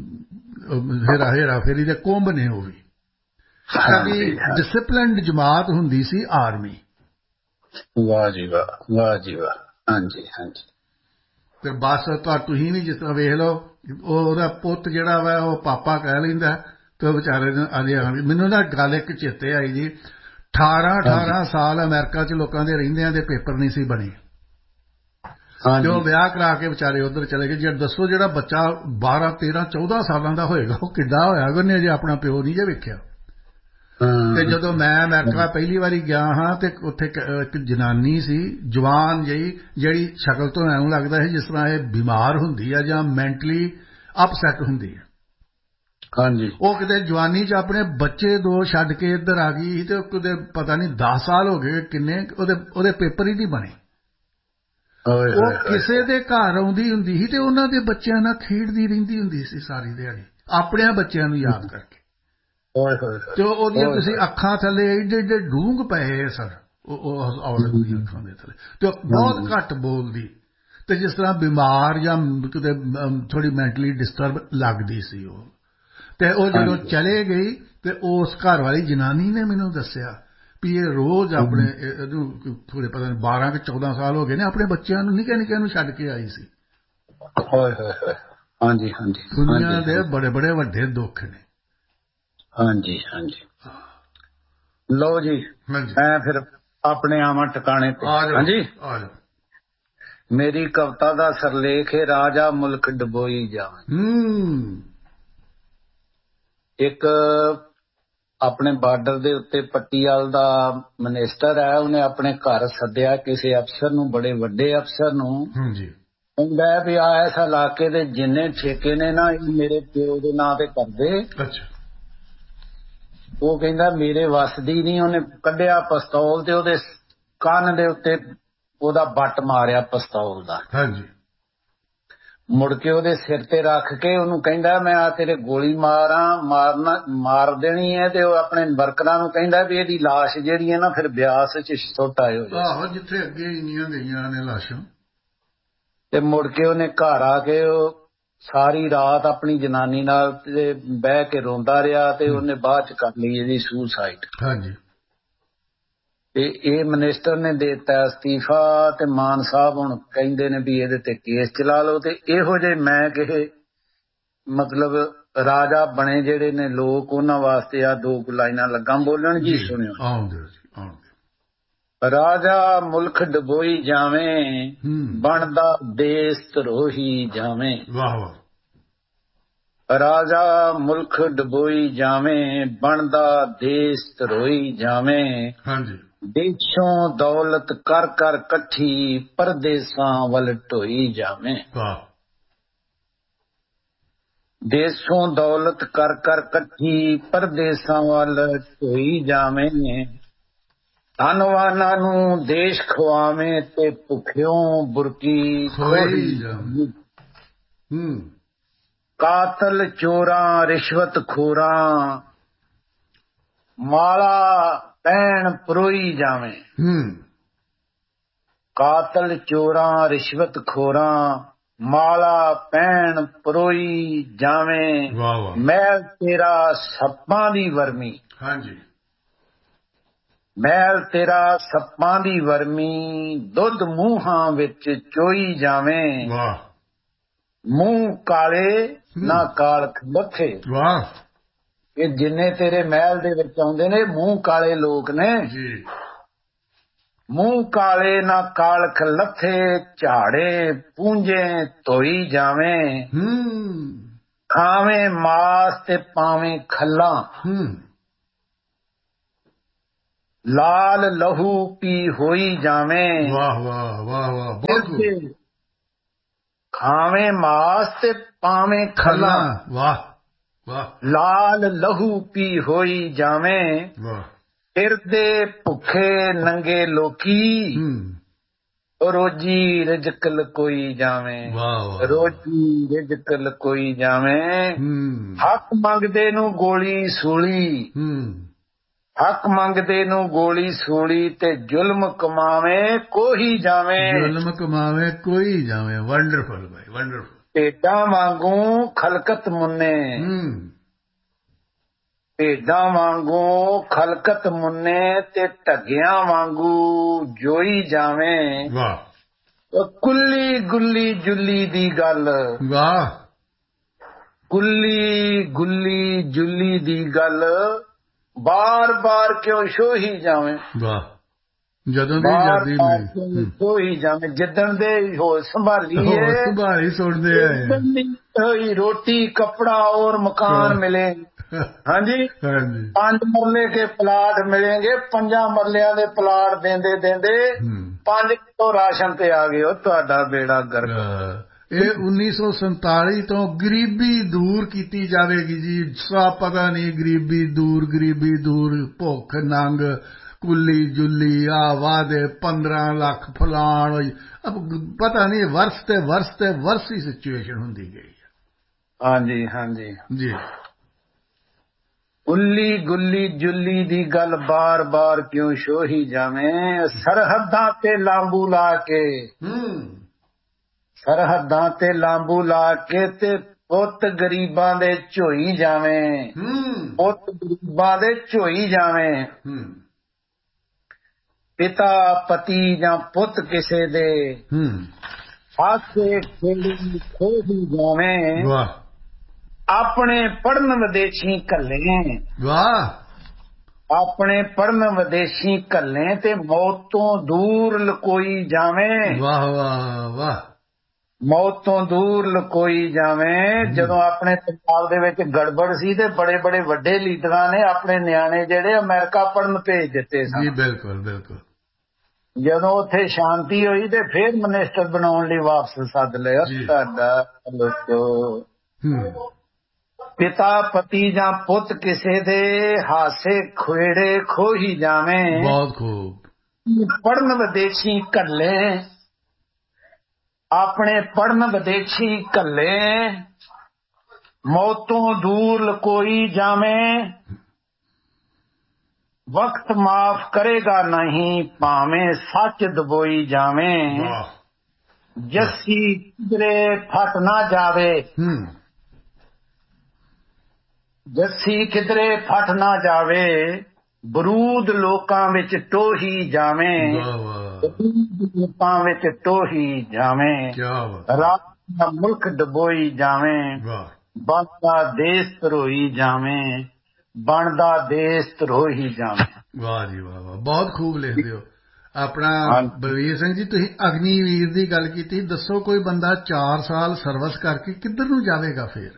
ਹੇਰਾ ਹੇਰਾ ਫੇਰੀ ਦੇ ਕੁੰਭ ਨੇ ਉਹ ਵੀ। ਸਾਡੀ ਡਿਸਿਪਲਿਨਡ ਜਮਾਤ ਹੁੰਦੀ ਸੀ ਆਰਮੀ। ਵਾਹ ਜੀ ਵਾਹ ਵਾਹ ਜੀ ਵਾਹ। ਹਾਂਜੀ ਹਾਂਜੀ ਤੇ ਬਸ ਤਾਂ ਤੁਸੀਂ ਵੀ ਜਿਸ ਤਰ੍ਹਾਂ ਵੇਖ ਲਓ ਉਹਦਾ ਪੁੱਤ ਜਿਹੜਾ ਵਾ ਉਹ ਪਾਪਾ ਕਹਿ ਲੈਂਦਾ ਤੇ ਉਹ ਵਿਚਾਰੇ ਨੂੰ ਅਜੇ ਮੈਨੂੰ ਨਾ ਗੱਲ ਇੱਕ ਚੇਤੇ ਆਈ ਜੀ ਅਠਾਰਾਂ ਅਠਾਰਾਂ ਸਾਲ ਅਮਰੀਕਾ ਚ ਲੋਕਾਂ ਦੇ ਰਹਿੰਦਿਆਂ ਦੇ ਪੇਪਰ ਨਹੀਂ ਸੀ ਬਣੇ ਤੇ ਉਹ ਵਿਆਹ ਕਰਾ ਕੇ ਵਿਚਾਰੇ ਉੱਧਰ ਚਲੇ ਗਏ। ਜੇ ਦੱਸੋ ਜਿਹੜਾ ਬੱਚਾ ਬਾਰਾਂ ਤੇਰਾਂ ਚੌਦਾਂ ਸਾਲਾਂ ਦਾ ਹੋਏਗਾ ਉਹ ਕਿੱਡਾ ਹੋਇਆ ਉਹਨੇ ਅਜੇ ਆਪਣਾ ਪਿਓ ਨਹੀਂ ਜੇ ਵੇਖਿਆ। ਤੇ ਜਦੋਂ ਮੈਂ ਅਮਰੀਕਾ ਪਹਿਲੀ ਵਾਰੀ ਗਿਆ ਹਾਂ ਤੇ ਉੱਥੇ ਇੱਕ ਜਨਾਨੀ ਸੀ ਜਵਾਨ ਜਿਹੀ ਜਿਹੜੀ ਸ਼ਕਲ ਤੋਂ ਐਵੇਂ ਲੱਗਦਾ ਸੀ ਜਿਸ ਤਰ੍ਹਾਂ ਇਹ ਬਿਮਾਰ ਹੁੰਦੀ ਆ ਜਾਂ ਮੈਂਟਲੀ ਅਪਸੈਟ ਹੁੰਦੀ ਹੈ। ਹਾਂਜੀ ਉਹ ਕਿਤੇ ਜਵਾਨੀ ਚ ਆਪਣੇ ਬੱਚੇ ਦੋ ਛੱਡ ਕੇ ਇੱਧਰ ਆ ਗਈ ਤੇ ਕਿਤੇ ਪਤਾ ਨਹੀਂ ਦਸ ਸਾਲ ਹੋ ਗਏ ਕਿੰਨੇ ਉਹਦੇ ਉਹਦੇ ਪੇਪਰ ਹੀ ਨਹੀਂ ਬਣੇ। ਉਹ ਕਿਸੇ ਦੇ ਘਰ ਆਉਂਦੀ ਹੁੰਦੀ ਸੀ ਤੇ ਉਹਨਾਂ ਦੇ ਬੱਚਿਆਂ ਨਾਲ ਖੇਡਦੀ ਰਹਿੰਦੀ ਹੁੰਦੀ ਸੀ ਸਾਰੀ ਦਿਹਾੜੀ ਆਪਣਿਆਂ ਬੱਚਿਆਂ ਨੂੰ ਯਾਦ ਕਰਕੇ। ਤੇ ਉਹਦੀਆਂ ਤੁਸੀਂ ਅੱਖਾਂ ਥੱਲੇ ਏਡੇ ਏਡੇ ਡੂੰਘ ਪਏ ਸਰ ਉਹ ਔਰਤ ਦੀਆਂ ਅੱਖਾਂ ਦੇ ਥੱਲੇ ਤੇ ਬਹੁਤ ਘੱਟ ਬੋਲਦੀ ਤੇ ਜਿਸ ਤਰ੍ਹਾਂ ਬਿਮਾਰ ਜਾਂ ਕਿਤੇ ਥੋੜੀ ਮੈਂਟਲੀ ਡਿਸਟਰਬ ਲੱਗਦੀ ਸੀ ਉਹ। ਤੇ ਉਹ ਜਦੋਂ ਚਲੇ ਗਈ ਤੇ ਉਸ ਘਰ ਵਾਲੀ ਜਨਾਨੀ ਨੇ ਮੈਨੂੰ ਦੱਸਿਆ ਵੀ ਇਹ ਰੋਜ਼ ਆਪਣੇ ਇਹਨੂੰ ਥੋੜੇ ਪਤਾ ਨਹੀਂ ਬਾਰਾਂ ਕਿ ਚੌਦਾਂ ਸਾਲ ਹੋ ਗਏ ਨੇ ਆਪਣੇ ਬੱਚਿਆਂ ਨੂੰ ਨਿੱਕੇ ਨਿੱਕਿਆਂ ਨੂੰ ਛੱਡ ਕੇ ਆਈ ਸੀ। ਹਾਂਜੀ ਹਾਂਜੀ ਦੁਨੀਆ ਦੇ ਬੜੇ ਬੜੇ ਵੱਡੇ ਦੁੱਖ ਨੇ। ਹਾਂਜੀ ਹਾਂਜੀ ਲਓ ਜੀ ਮੈਂ ਫਿਰ ਆਪਣੇ ਆਵਾਂ ਟਿਕਾਣੇ ਤੇ। ਹਾਂਜੀ ਮੇਰੀ ਕਵਿਤਾ ਦਾ ਸਰਲੇਖ ਹੈ ਰਾਜਾ ਮੁਲਕ ਡਬੋਈ ਜਾਵੇ। ਇੱਕ ਆਪਣੇ ਬਾਰਡਰ ਦੇ ਉੱਤੇ ਪੱਟੀਆਲ ਦਾ ਮਿਨਿਸਟਰ ਹੈ ਉਹਨੇ ਆਪਣੇ ਘਰ ਸੱਦਿਆ ਕਿਸੇ ਅਫਸਰ ਨੂੰ ਬੜੇ ਵੱਡੇ ਅਫਸਰ ਨੂੰ ਕਹਿੰਦਾ ਵੀ ਆ ਇਸ ਇਲਾਕੇ ਦੇ ਜਿੰਨੇ ਠੇਕੇ ਨੇ ਨਾ ਇਹ ਮੇਰੇ ਪਿਓ ਦੇ ਨਾਂ ਤੇ ਕਰਦੇ। ਉਹ ਕਹਿੰਦਾ ਮੇਰੇ ਵੱਸ ਦੀ ਨਹੀਂ। ਉਹਨੇ ਕੱਢਿਆ ਪਿਸਤੌਲ ਤੇ ਉਹਦੇ ਕੰਨ ਦੇ ਉੱਤੇ ਉਹਦਾ ਬੱਟ ਮਾਰਿਆ ਪਿਸਤੌਲ ਦਾ। ਮੁੜ ਕੇ ਉਹਦੇ ਸਿਰ ਤੇ ਰੱਖ ਕੇ ਉਹਨੂੰ ਕਹਿੰਦਾ ਮੈਂ ਆ ਤੇਰੇ ਗੋਲੀ ਮਾਰਾਂ ਮਾਰਨਾ ਮਾਰ ਦੇਣੀ ਹੈ ਤੇ ਉਹ ਆਪਣੇ ਵਰਕਰਾਂ ਨੂੰ ਕਹਿੰਦਾ ਵੀ ਇਹਦੀ ਲਾਸ਼ ਜਿਹੜੀ ਹੈ ਨਾ ਫਿਰ ਬਿਆਸ ਚ ਸੁੱਟ ਆਇਓ। ਆਹੋ ਜਿੱਥੇ ਅੱਗੇ ਇੰਨੀਆਂ ਗਈਆਂ ਨੇ ਲਾਸ਼ਾਂ। ਤੇ ਮੁੜ ਕੇ ਉਹਨੇ ਘਰ ਆ ਕੇ ਉਹ ਸਾਰੀ ਰਾਤ ਆਪਣੀ ਜਨਾਨੀ ਨਾਲ ਤੇ ਬਹਿ ਕੇ ਰੋਂਦਾ ਰਿਹਾ ਤੇ ਉਹਨੇ ਬਾਅਦ ਚ ਕਰ ਲਈ ਇਹਦੀ ਸੁਸਾਈਡ। ਹਾਂਜੀ ਤੇ ਇਹ ਮਿਨਿਸਟਰ ਨੇ ਦੇ ਦਿੱਤਾ ਅਸਤੀਫਾ ਤੇ ਮਾਨ ਸਾਹਿਬ ਹੁਣ ਕਹਿੰਦੇ ਨੇ ਵੀ ਇਹਦੇ ਤੇ ਕੇਸ ਚਲਾ ਲਓ। ਤੇ ਇਹੋ ਜਿਹੇ ਮੈਂ ਕਿਹਾ ਮਤਲਬ ਰਾਜਾ ਬਣੇ ਜਿਹੜੇ ਨੇ ਲੋਕ ਉਹਨਾਂ ਵਾਸਤੇ ਆ ਦੋ ਕੁ ਲਾਈਨਾਂ ਲੱਗਾ ਬੋਲਣ ਜੀ ਸੁਣਿਓ। ਰਾਜਾ ਮੁਲਕ ਡਬੋਈ ਜਾਵੇਂ ਬਣਦਾ ਦੇਸ ਧਰੋਹੀ ਜਾਵੇਂ। ਵਾਹ ਵਾਹ। ਰਾਜਾ ਮੁਲਕ ਡਬੋਈ ਜਾਵੇਂ ਬਣਦਾ ਦੇਸ ਧਰੋਈ ਜਾਵੇਂ। ਹਾਂਜੀ ਦੇਸ਼ੋਂ ਦੌਲਤ ਕਰ ਕਰ ਇਕੱਠੀ ਪਰਦੇਸਾਂ ਵੱਲ ਢੋਈ ਜਾਵੇਂ। ਵਾਹ। ਦੇਸ਼ੋਂ ਦੌਲਤ ਕਰ ਕਰ ਇਕੱਠੀ ਪਰਦੇਸਾਂ ਵੱਲ ਢੋਈ ਜਾਵੇਂ। ਧਨਵਾਨਾਂ ਨੂੰ ਦੇਸ਼ ਖਵਾਵੇਂ ਤੇ ਭੁੱਖਿਓਂ ਬੁਰਕੀ ਖੋਹੀ ਜਾਵੇਂ। ਕਾਤਲ ਚੋਰਾਂ ਰਿਸ਼ਵਤ ਖੋਰਾਂ ਮਾਲਾ ਪੈਣ ਪਰੋਈ ਜਾਵੇਂ। ਕਾਤਲ ਚੋਰਾਂ ਰਿਸ਼ਵਤ ਖੋਰਾਂ ਮਾਲਾ ਪੈਣ ਪਰੋਈ ਜਾਵੇਂ। ਮਹਿਲ ਤੇਰਾ ਸੱਪਾਂ ਦੀ ਵਰਮੀ। ਹਾਂਜੀ ਮਹਿਲ ਤੇਰਾ ਸੱਪਾਂ ਦੀ ਵਰਮੀ ਦੁੱਧ ਮੂੰਹਾਂ ਵਿੱਚ ਚੋਈ ਜਾਵੇਂ। ਵਾਹ। ਮੂੰਹ ਕਾਲੇ ਨਾ ਕਾਲਖ ਲੱਥੇ। ਵਾਹ। ਇਹ ਜਿੰਨੇ ਤੇਰੇ ਮਹਿਲ ਦੇ ਵਿੱਚ ਆਉਂਦੇ ਨੇ ਮੂੰਹ ਕਾਲੇ ਲੋਕ ਨੇ ਜੀ। ਮੂੰਹ ਕਾਲੇ ਨਾ ਕਾਲਖ ਲੱਥੇ ਝਾੜੇ ਪੂੰਝੇ ਧੋਈ ਜਾਵੇਂ। ਖਾਵੇਂ ਮਾਸ ਤੇ ਪਾਵੇਂ ਖੱਲਾਂ ਲਾਲ ਲਹੂ ਪੀ ਹੋਈ ਜਾਵੇਂ। ਵਾਹ ਵਾਹ ਵਾਹ ਵਾਹ, ਬਹੁਤ ਖਾਵੇਂ ਮਾਸ ਤੇ ਪਾਵੇਂ ਖੱਲਾ। ਵਾਹ ਵਾਹ। ਲਾਲ ਲਹੂ ਪੀ ਹੋਈ ਜਾਵੇਂ। ਵਾਹ। ਫਿਰਦੇ ਭੁੱਖੇ ਨੰਗੇ ਲੋਕੀ। ਰੋਜੀ ਰਿਜਕ ਲਕੋਈ ਜਾਵੇਂ। ਰੋਜੀ ਰਿਜਕ ਲਕੋਈ ਜਾਵੇਂ। ਹੱਕ ਮੰਗਦੇ ਨੂੰ ਗੋਲੀ ਸੂਲੀ। ਹੱਕ ਮੰਗਦੇ ਨੂੰ ਗੋਲੀ ਸੂਲੀ ਤੇ ਜ਼ੁਲਮ ਕਮਾਵੇ ਕੋਈ ਜਾਵੇਂ। ਜ਼ੁਲਮ ਕਮਾਵੇ ਕੋਈ ਜਾਵੇਂ। ਵੰਡਰਫੁਲ ਭਾਈ, ਵੰਡਰਫੁਲ। ਭੇਡਾਂ ਵਾਂਗੂ ਖਲਕਤ ਮੁੰਨੇ। ਭੇਡਾਂ ਵਾਂਗੂ ਖਲਕਤ ਮੁੰਨੇ ਤੇ ਢੱਗਿਆਂ ਵਾਂਗੂ ਜੋਈ ਜਾਵੇਂ। ਵਾਹ। ਕੁੱਲੀ ਗੁੱਲੀ ਜੁੱਲੀ ਦੀ ਗੱਲ। ਵਾਹ। ਕੁੱਲੀ ਗੁੱਲੀ ਜੁੱਲੀ ਦੀ ਗੱਲ ਬਾਰ ਬਾਰ ਕਿਉਂ ਸੋਹੀ ਜਾਵੇਂ। ਵਾਹ। ਜਦੋਂ ਦੀ ਆਜ਼ਾਦੀ ਮਿਲੀ ਸੋਹੀ ਜਾਵੇਂ। ਜਿੱਦਣ ਦੇ ਹੋ ਸੰਭਾਲੀ ਹੈ ਸੰਭਾਲੀ ਸੁਣਦੇ ਆਏ। ਰੋਟੀ ਕੱਪੜਾ ਔਰ ਮਕਾਨ ਮਿਲੇ। ਹਾਂਜੀ ਪੰਜ ਮਰਲੇ ਕੇ ਪਲਾਟ ਮਿਲेंगे। ਪੰਜਾਂ ਮਰਲਿਆਂ ਦੇ ਪਲਾਟ ਦੇਂਦੇ ਦੇਂਦੇ ਪੰਜ ਕਿਲੋ ਰਾਸ਼ਨ ਤੇ ਆ ਗਏ। ਤੁਹਾਡਾ ਬੇੜਾ ਗਰਕ। ਇਹ ਉੱਨੀ ਸੌ ਸੰਤਾਲੀ ਤੋਂ ਗਰੀਬੀ ਦੂਰ ਕੀਤੀ ਜਾਵੇਗੀ ਜੀ। ਸਭ ਪਤਾ ਨਹੀਂ ਗਰੀਬੀ ਦੂਰ ਗਰੀਬੀ ਦੂਰ ਭੁੱਖ ਨੰਗ ਕੁੱਲੀ ਜੁੱਲੀ ਆ ਵਾਦੇ ਪੰਦਰਾਂ ਲੱਖ ਫਲਾਣ ਹੋਈ। ਪਤਾ ਨਹੀਂ ਵਰਸ ਤੇ ਵਰਸ ਤੇ ਵਰਸ ਹੀ ਸਿਚੁਏਸ਼ਨ ਹੁੰਦੀ ਗਈ। ਹਾਂਜੀ ਹਾਂਜੀ ਜੀ। ਕੁੱਲੀ ਗੁੱਲੀ ਜੁੱਲੀ ਦੀ ਗੱਲ ਬਾਰ ਬਾਰ ਕਿਉਂ ਸੋਹੀ ਜਾਵੇਂ। ਸਰਹੱਦਾਂ ਤੇ ਲਾਂਬੂ ਲਾ ਕੇ। ਸਰਹੱਦਾਂ ਤੇ ਲਾਂਬੂ ਲਾ ਕੇ ਤੇ ਪੁੱਤ ਗਰੀਬਾਂ ਦੇ ਝੋਈ ਜਾਵੇਂ। ਪੁੱਤ ਗਰੀਬਾਂ ਦੇ ਝੋਈ ਜਾਵੇਂ। ਪਿਤਾ ਪਤੀ ਜਾਂ ਪੁੱਤ ਕਿਸੇ ਦੇ ਹਾਸੇ ਖੇੜੀ ਖੋਹੀ ਜਾਵੇਂ। ਵਾਹ। ਆਪਣੇ ਪੜਨ ਵਿਦੇਸ਼ੀ ਘੱਲੇ। ਵਾਹ। ਆਪਣੇ ਪੜਨ ਵਿਦੇਸ਼ੀ ਘੱਲੇ ਤੇ ਮੌਤ ਤੋਂ ਦੂਰ ਲਕੋਈ ਜਾਵੇਂ। ਵਾਹ ਵਾਹ ਵਾਹ। ਮੌਤ ਤੋਂ ਦੂਰ ਲਕੋਈ ਜਾਵੇਂ। ਜਦੋਂ ਆਪਣੇ ਪੰਜਾਬ ਦੇ ਵਿੱਚ ਗੜਬੜ ਸੀ ਤੇ ਬੜੇ ਬੜੇ ਵੱਡੇ ਲੀਡਰਾਂ ਨੇ ਆਪਣੇ ਨਿਆਣੇ ਜਿਹੜੇ ਅਮਰੀਕਾ ਪੜਨ ਭੇਜ ਦਿੱਤੇ ਸਨ। ਜੀ ਬਿਲਕੁਲ ਬਿਲਕੁਲ। ਜਦੋਂ ਉੱਥੇ ਸ਼ਾਂਤੀ ਹੋਈ ਤੇ ਫਿਰ ਮਿਨਿਸਟਰ ਬਣਾਉਣ ਲਈ ਵਾਪਸ ਸੱਦ ਲਿਆ। ਤੁਹਾਡਾ ਲੋਕੋ ਪਿਤਾ ਪਤੀ ਜਾਂ ਪੁੱਤ ਕਿਸੇ ਦੇ ਹਾਸੇ ਖੁੇੜੇ ਖੋਹੀ ਜਾਵੇਂ। ਬਹੁਤ ਖੂਬ। ਪੜਨ ਵਿਦੇਸ਼ੀ ਘੱਲੇ। ਆਪਣੇ ਪੜਨ ਵਿਦੇਸ਼ੀ ਘੱਲੇ ਮੌਤੋਂ ਦੂਰ ਲਕੋਈ ਜਾਵੇਂ। ਵਕਤ ਮਾਫ ਕਰੇਗਾ ਨਹੀਂ ਭਾਵੇਂ ਸੱਚ ਦਬੋਈ ਜਾਵੇਂ। ਜੱਸੀ ਕਿਧਰੇ ਫਟ ਨਾ ਜਾਵੇ। ਜੱਸੀ ਕਿਧਰੇ ਫਟ ਨਾ ਜਾਵੇ। ਬਰੂਦ ਲੋਕਾਂ ਵਿੱਚ ਟੋਹੀ ਜਾਵੇਂ। ਲੋਕਾਂ ਵਿੱਚ ਟੋਹੀ ਜਾਵੇਂ। ਰਾਤ ਦਾ ਮੁਲਕ ਡਬੋਈ ਜਾਵੇਂ। ਬਣਦਾ ਦੇਸ਼ ਧਰੋਈ ਜਾਵੇਂ। ਬਣਦਾ ਦੇਸ਼ ਧਰੋਈ ਜਾਵੇਂ। ਵਾਹ ਜੀ ਵਾਹ ਵਾਹ। ਬਹੁਤ ਖੂਬ ਲਿਖਦੇ ਹੋ। ਆਪਣਾ ਬਲਵੀਰ ਸਿੰਘ ਜੀ ਤੁਸੀਂ ਅਗਨੀਵੀਰ ਦੀ ਗੱਲ ਕੀਤੀ। ਦੱਸੋ ਕੋਈ ਬੰਦਾ ਚਾਰ ਸਾਲ ਸਰਵਿਸ ਕਰਕੇ ਕਿੱਧਰ ਨੂੰ ਜਾਵੇਗਾ ਫਿਰ?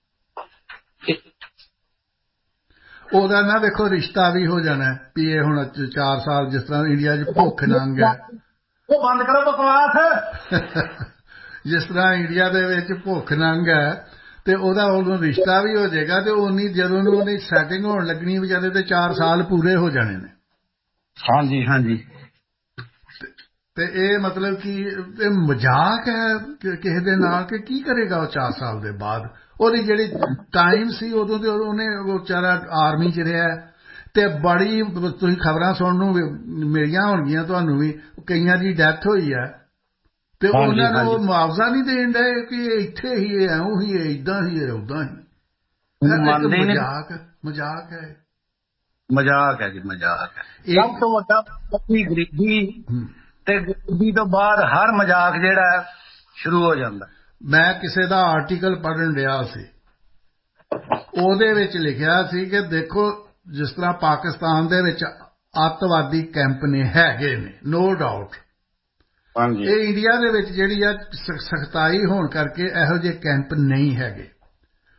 ਉਹਦਾ ਨਾ ਵੇਖੋ ਰਿਸ਼ਤਾ ਵੀ ਹੋ ਜਾਣਾ ਵੀ ਇਹ ਹੁਣ ਚਾਰ ਸਾਲ ਜਿਸ ਤਰ੍ਹਾਂ ਇੰਡੀਆ 'ਚ ਭੁੱਖ ਨੰਗ ਹੈ। ਉਹ ਬੰਦ ਕਰੋ ਬਕਵਾਸ। ਜਿਸ ਤਰ੍ਹਾਂ ਇੰਡੀਆ ਦੇ ਵਿੱਚ ਭੁੱਖ ਨੰਗ ਹੈ ਤੇ ਉਹਦਾ ਉਦੋਂ ਰਿਸ਼ਤਾ ਵੀ ਹੋ ਜਾਏਗਾ ਤੇ ਉਨੀ ਜਦੋਂ ਨੂੰ ਉਹਦੀ ਸੈਟਿੰਗ ਹੋਣ ਲੱਗਣੀ ਵਿਚਾਰੇ ਤੇ ਚਾਰ ਸਾਲ ਪੂਰੇ ਹੋ ਜਾਣੇ ਨੇ। ਹਾਂਜੀ ਹਾਂਜੀ। ਤੇ ਇਹ ਮਤਲਬ ਕਿ ਇਹ ਮਜ਼ਾਕ ਹੈ ਕਿਸੇ ਦੇ ਨਾਲ ਕਿ ਕੀ ਕਰੇਗਾ ਉਹ ਚਾਰ ਸਾਲ ਦੇ ਬਾਅਦ? ਉਹਦੀ ਜਿਹੜੀ ਟਾਈਮ ਸੀ ਉਦੋਂ ਤੇ ਉਹਨੇ ਉਹ ਵਿਚਾਰਾ ਆਰਮੀ 'ਚ ਰਿਹਾ ਤੇ ਬੜੀ ਤੁਸੀਂ ਖਬਰਾਂ ਸੁਣਨ ਨੂੰ ਮਿਲੀਆਂ ਹੋਣਗੀਆਂ ਤੁਹਾਨੂੰ ਵੀ ਕਈਆਂ ਦੀ ਡੈਥ ਹੋਈ ਹੈ ਤੇ ਉਹਨਾਂ ਨੂੰ ਉਹ ਮੁਆਵਜ਼ਾ ਨਹੀਂ ਦੇਣ ਡਏ ਕਿ ਇੱਥੇ ਹੀ ਇਹ ਐਉਂ ਹੀ ਹੈ ਏਦਾਂ ਹੀ ਹੈ ਓਦਾਂ ਹੀ। ਮਜ਼ਾਕ ਮਜ਼ਾਕ ਹੈ। ਮਜ਼ਾਕ ਹੈ ਜੀ ਮਜ਼ਾਕ ਹੈ। ਸਭ ਤੋਂ ਵੱਡਾ ਗਰੀਬੀ ਤੇ ਗਰੀਬੀ ਤੋਂ ਬਾਅਦ ਹਰ ਮਜ਼ਾਕ ਜਿਹੜਾ ਸ਼ੁਰੂ ਹੋ ਜਾਂਦਾ। ਮੈਂ ਕਿਸੇ ਦਾ ਆਰਟੀਕਲ ਪੜ੍ਹਨ ਰਿਹਾ ਸੀ ਉਹਦੇ ਵਿੱਚ ਲਿਖਿਆ ਸੀ ਕਿ ਦੇਖੋ ਜਿਸ ਤਰ੍ਹਾਂ ਪਾਕਿਸਤਾਨ ਦੇ ਵਿੱਚ ਅੱਤਵਾਦੀ ਕੈਂਪ ਨੇ ਹੈਗੇ ਨੇ ਨੋ ਡਾਊਟ। ਇਹ ਇੰਡੀਆ ਦੇ ਵਿੱਚ ਜਿਹੜੀ ਆ ਸਖਤਾਈ ਹੋਣ ਕਰਕੇ ਇਹੋ ਜਿਹੇ ਕੈਂਪ ਨਹੀਂ ਹੈਗੇ।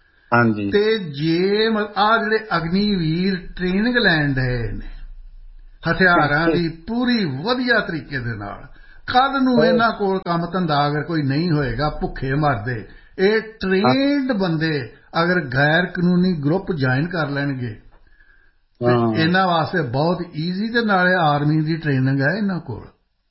ਤੇ ਜੇ ਆਹ ਜਿਹੜੇ ਅਗਨੀਵੀਰ ਟ੍ਰੇਨਿੰਗ ਲੈਣ ਡਏ ਨੇ ਹਥਿਆਰਾਂ ਦੀ ਪੂਰੀ ਵਧੀਆ ਤਰੀਕੇ ਦੇ ਨਾਲ। ਕੱਲ੍ਹ ਨੂੰ ਇਹਨਾਂ ਕੋਲ ਕੰਮ ਧੰਦਾ ਅਗਰ ਕੋਈ ਨਹੀਂ ਹੋਏਗਾ, ਭੁੱਖੇ ਮਰਦੇ, ਇਹ ਟ੍ਰੇਨਡ ਬੰਦੇ ਅਗਰ ਗੈਰ ਕਾਨੂੰਨੀ ਗਰੁੱਪ ਜੁਆਇਨ ਕਰ ਲੈਣਗੇ ਤੇ ਇਹਨਾਂ ਵਾਸਤੇ ਬਹੁਤ ਈਜ਼ੀ, ਤੇ ਨਾਲੇ ਆਰਮੀ ਦੀ ਟ੍ਰੇਨਿੰਗ ਹੈ ਇਹਨਾਂ ਕੋਲ।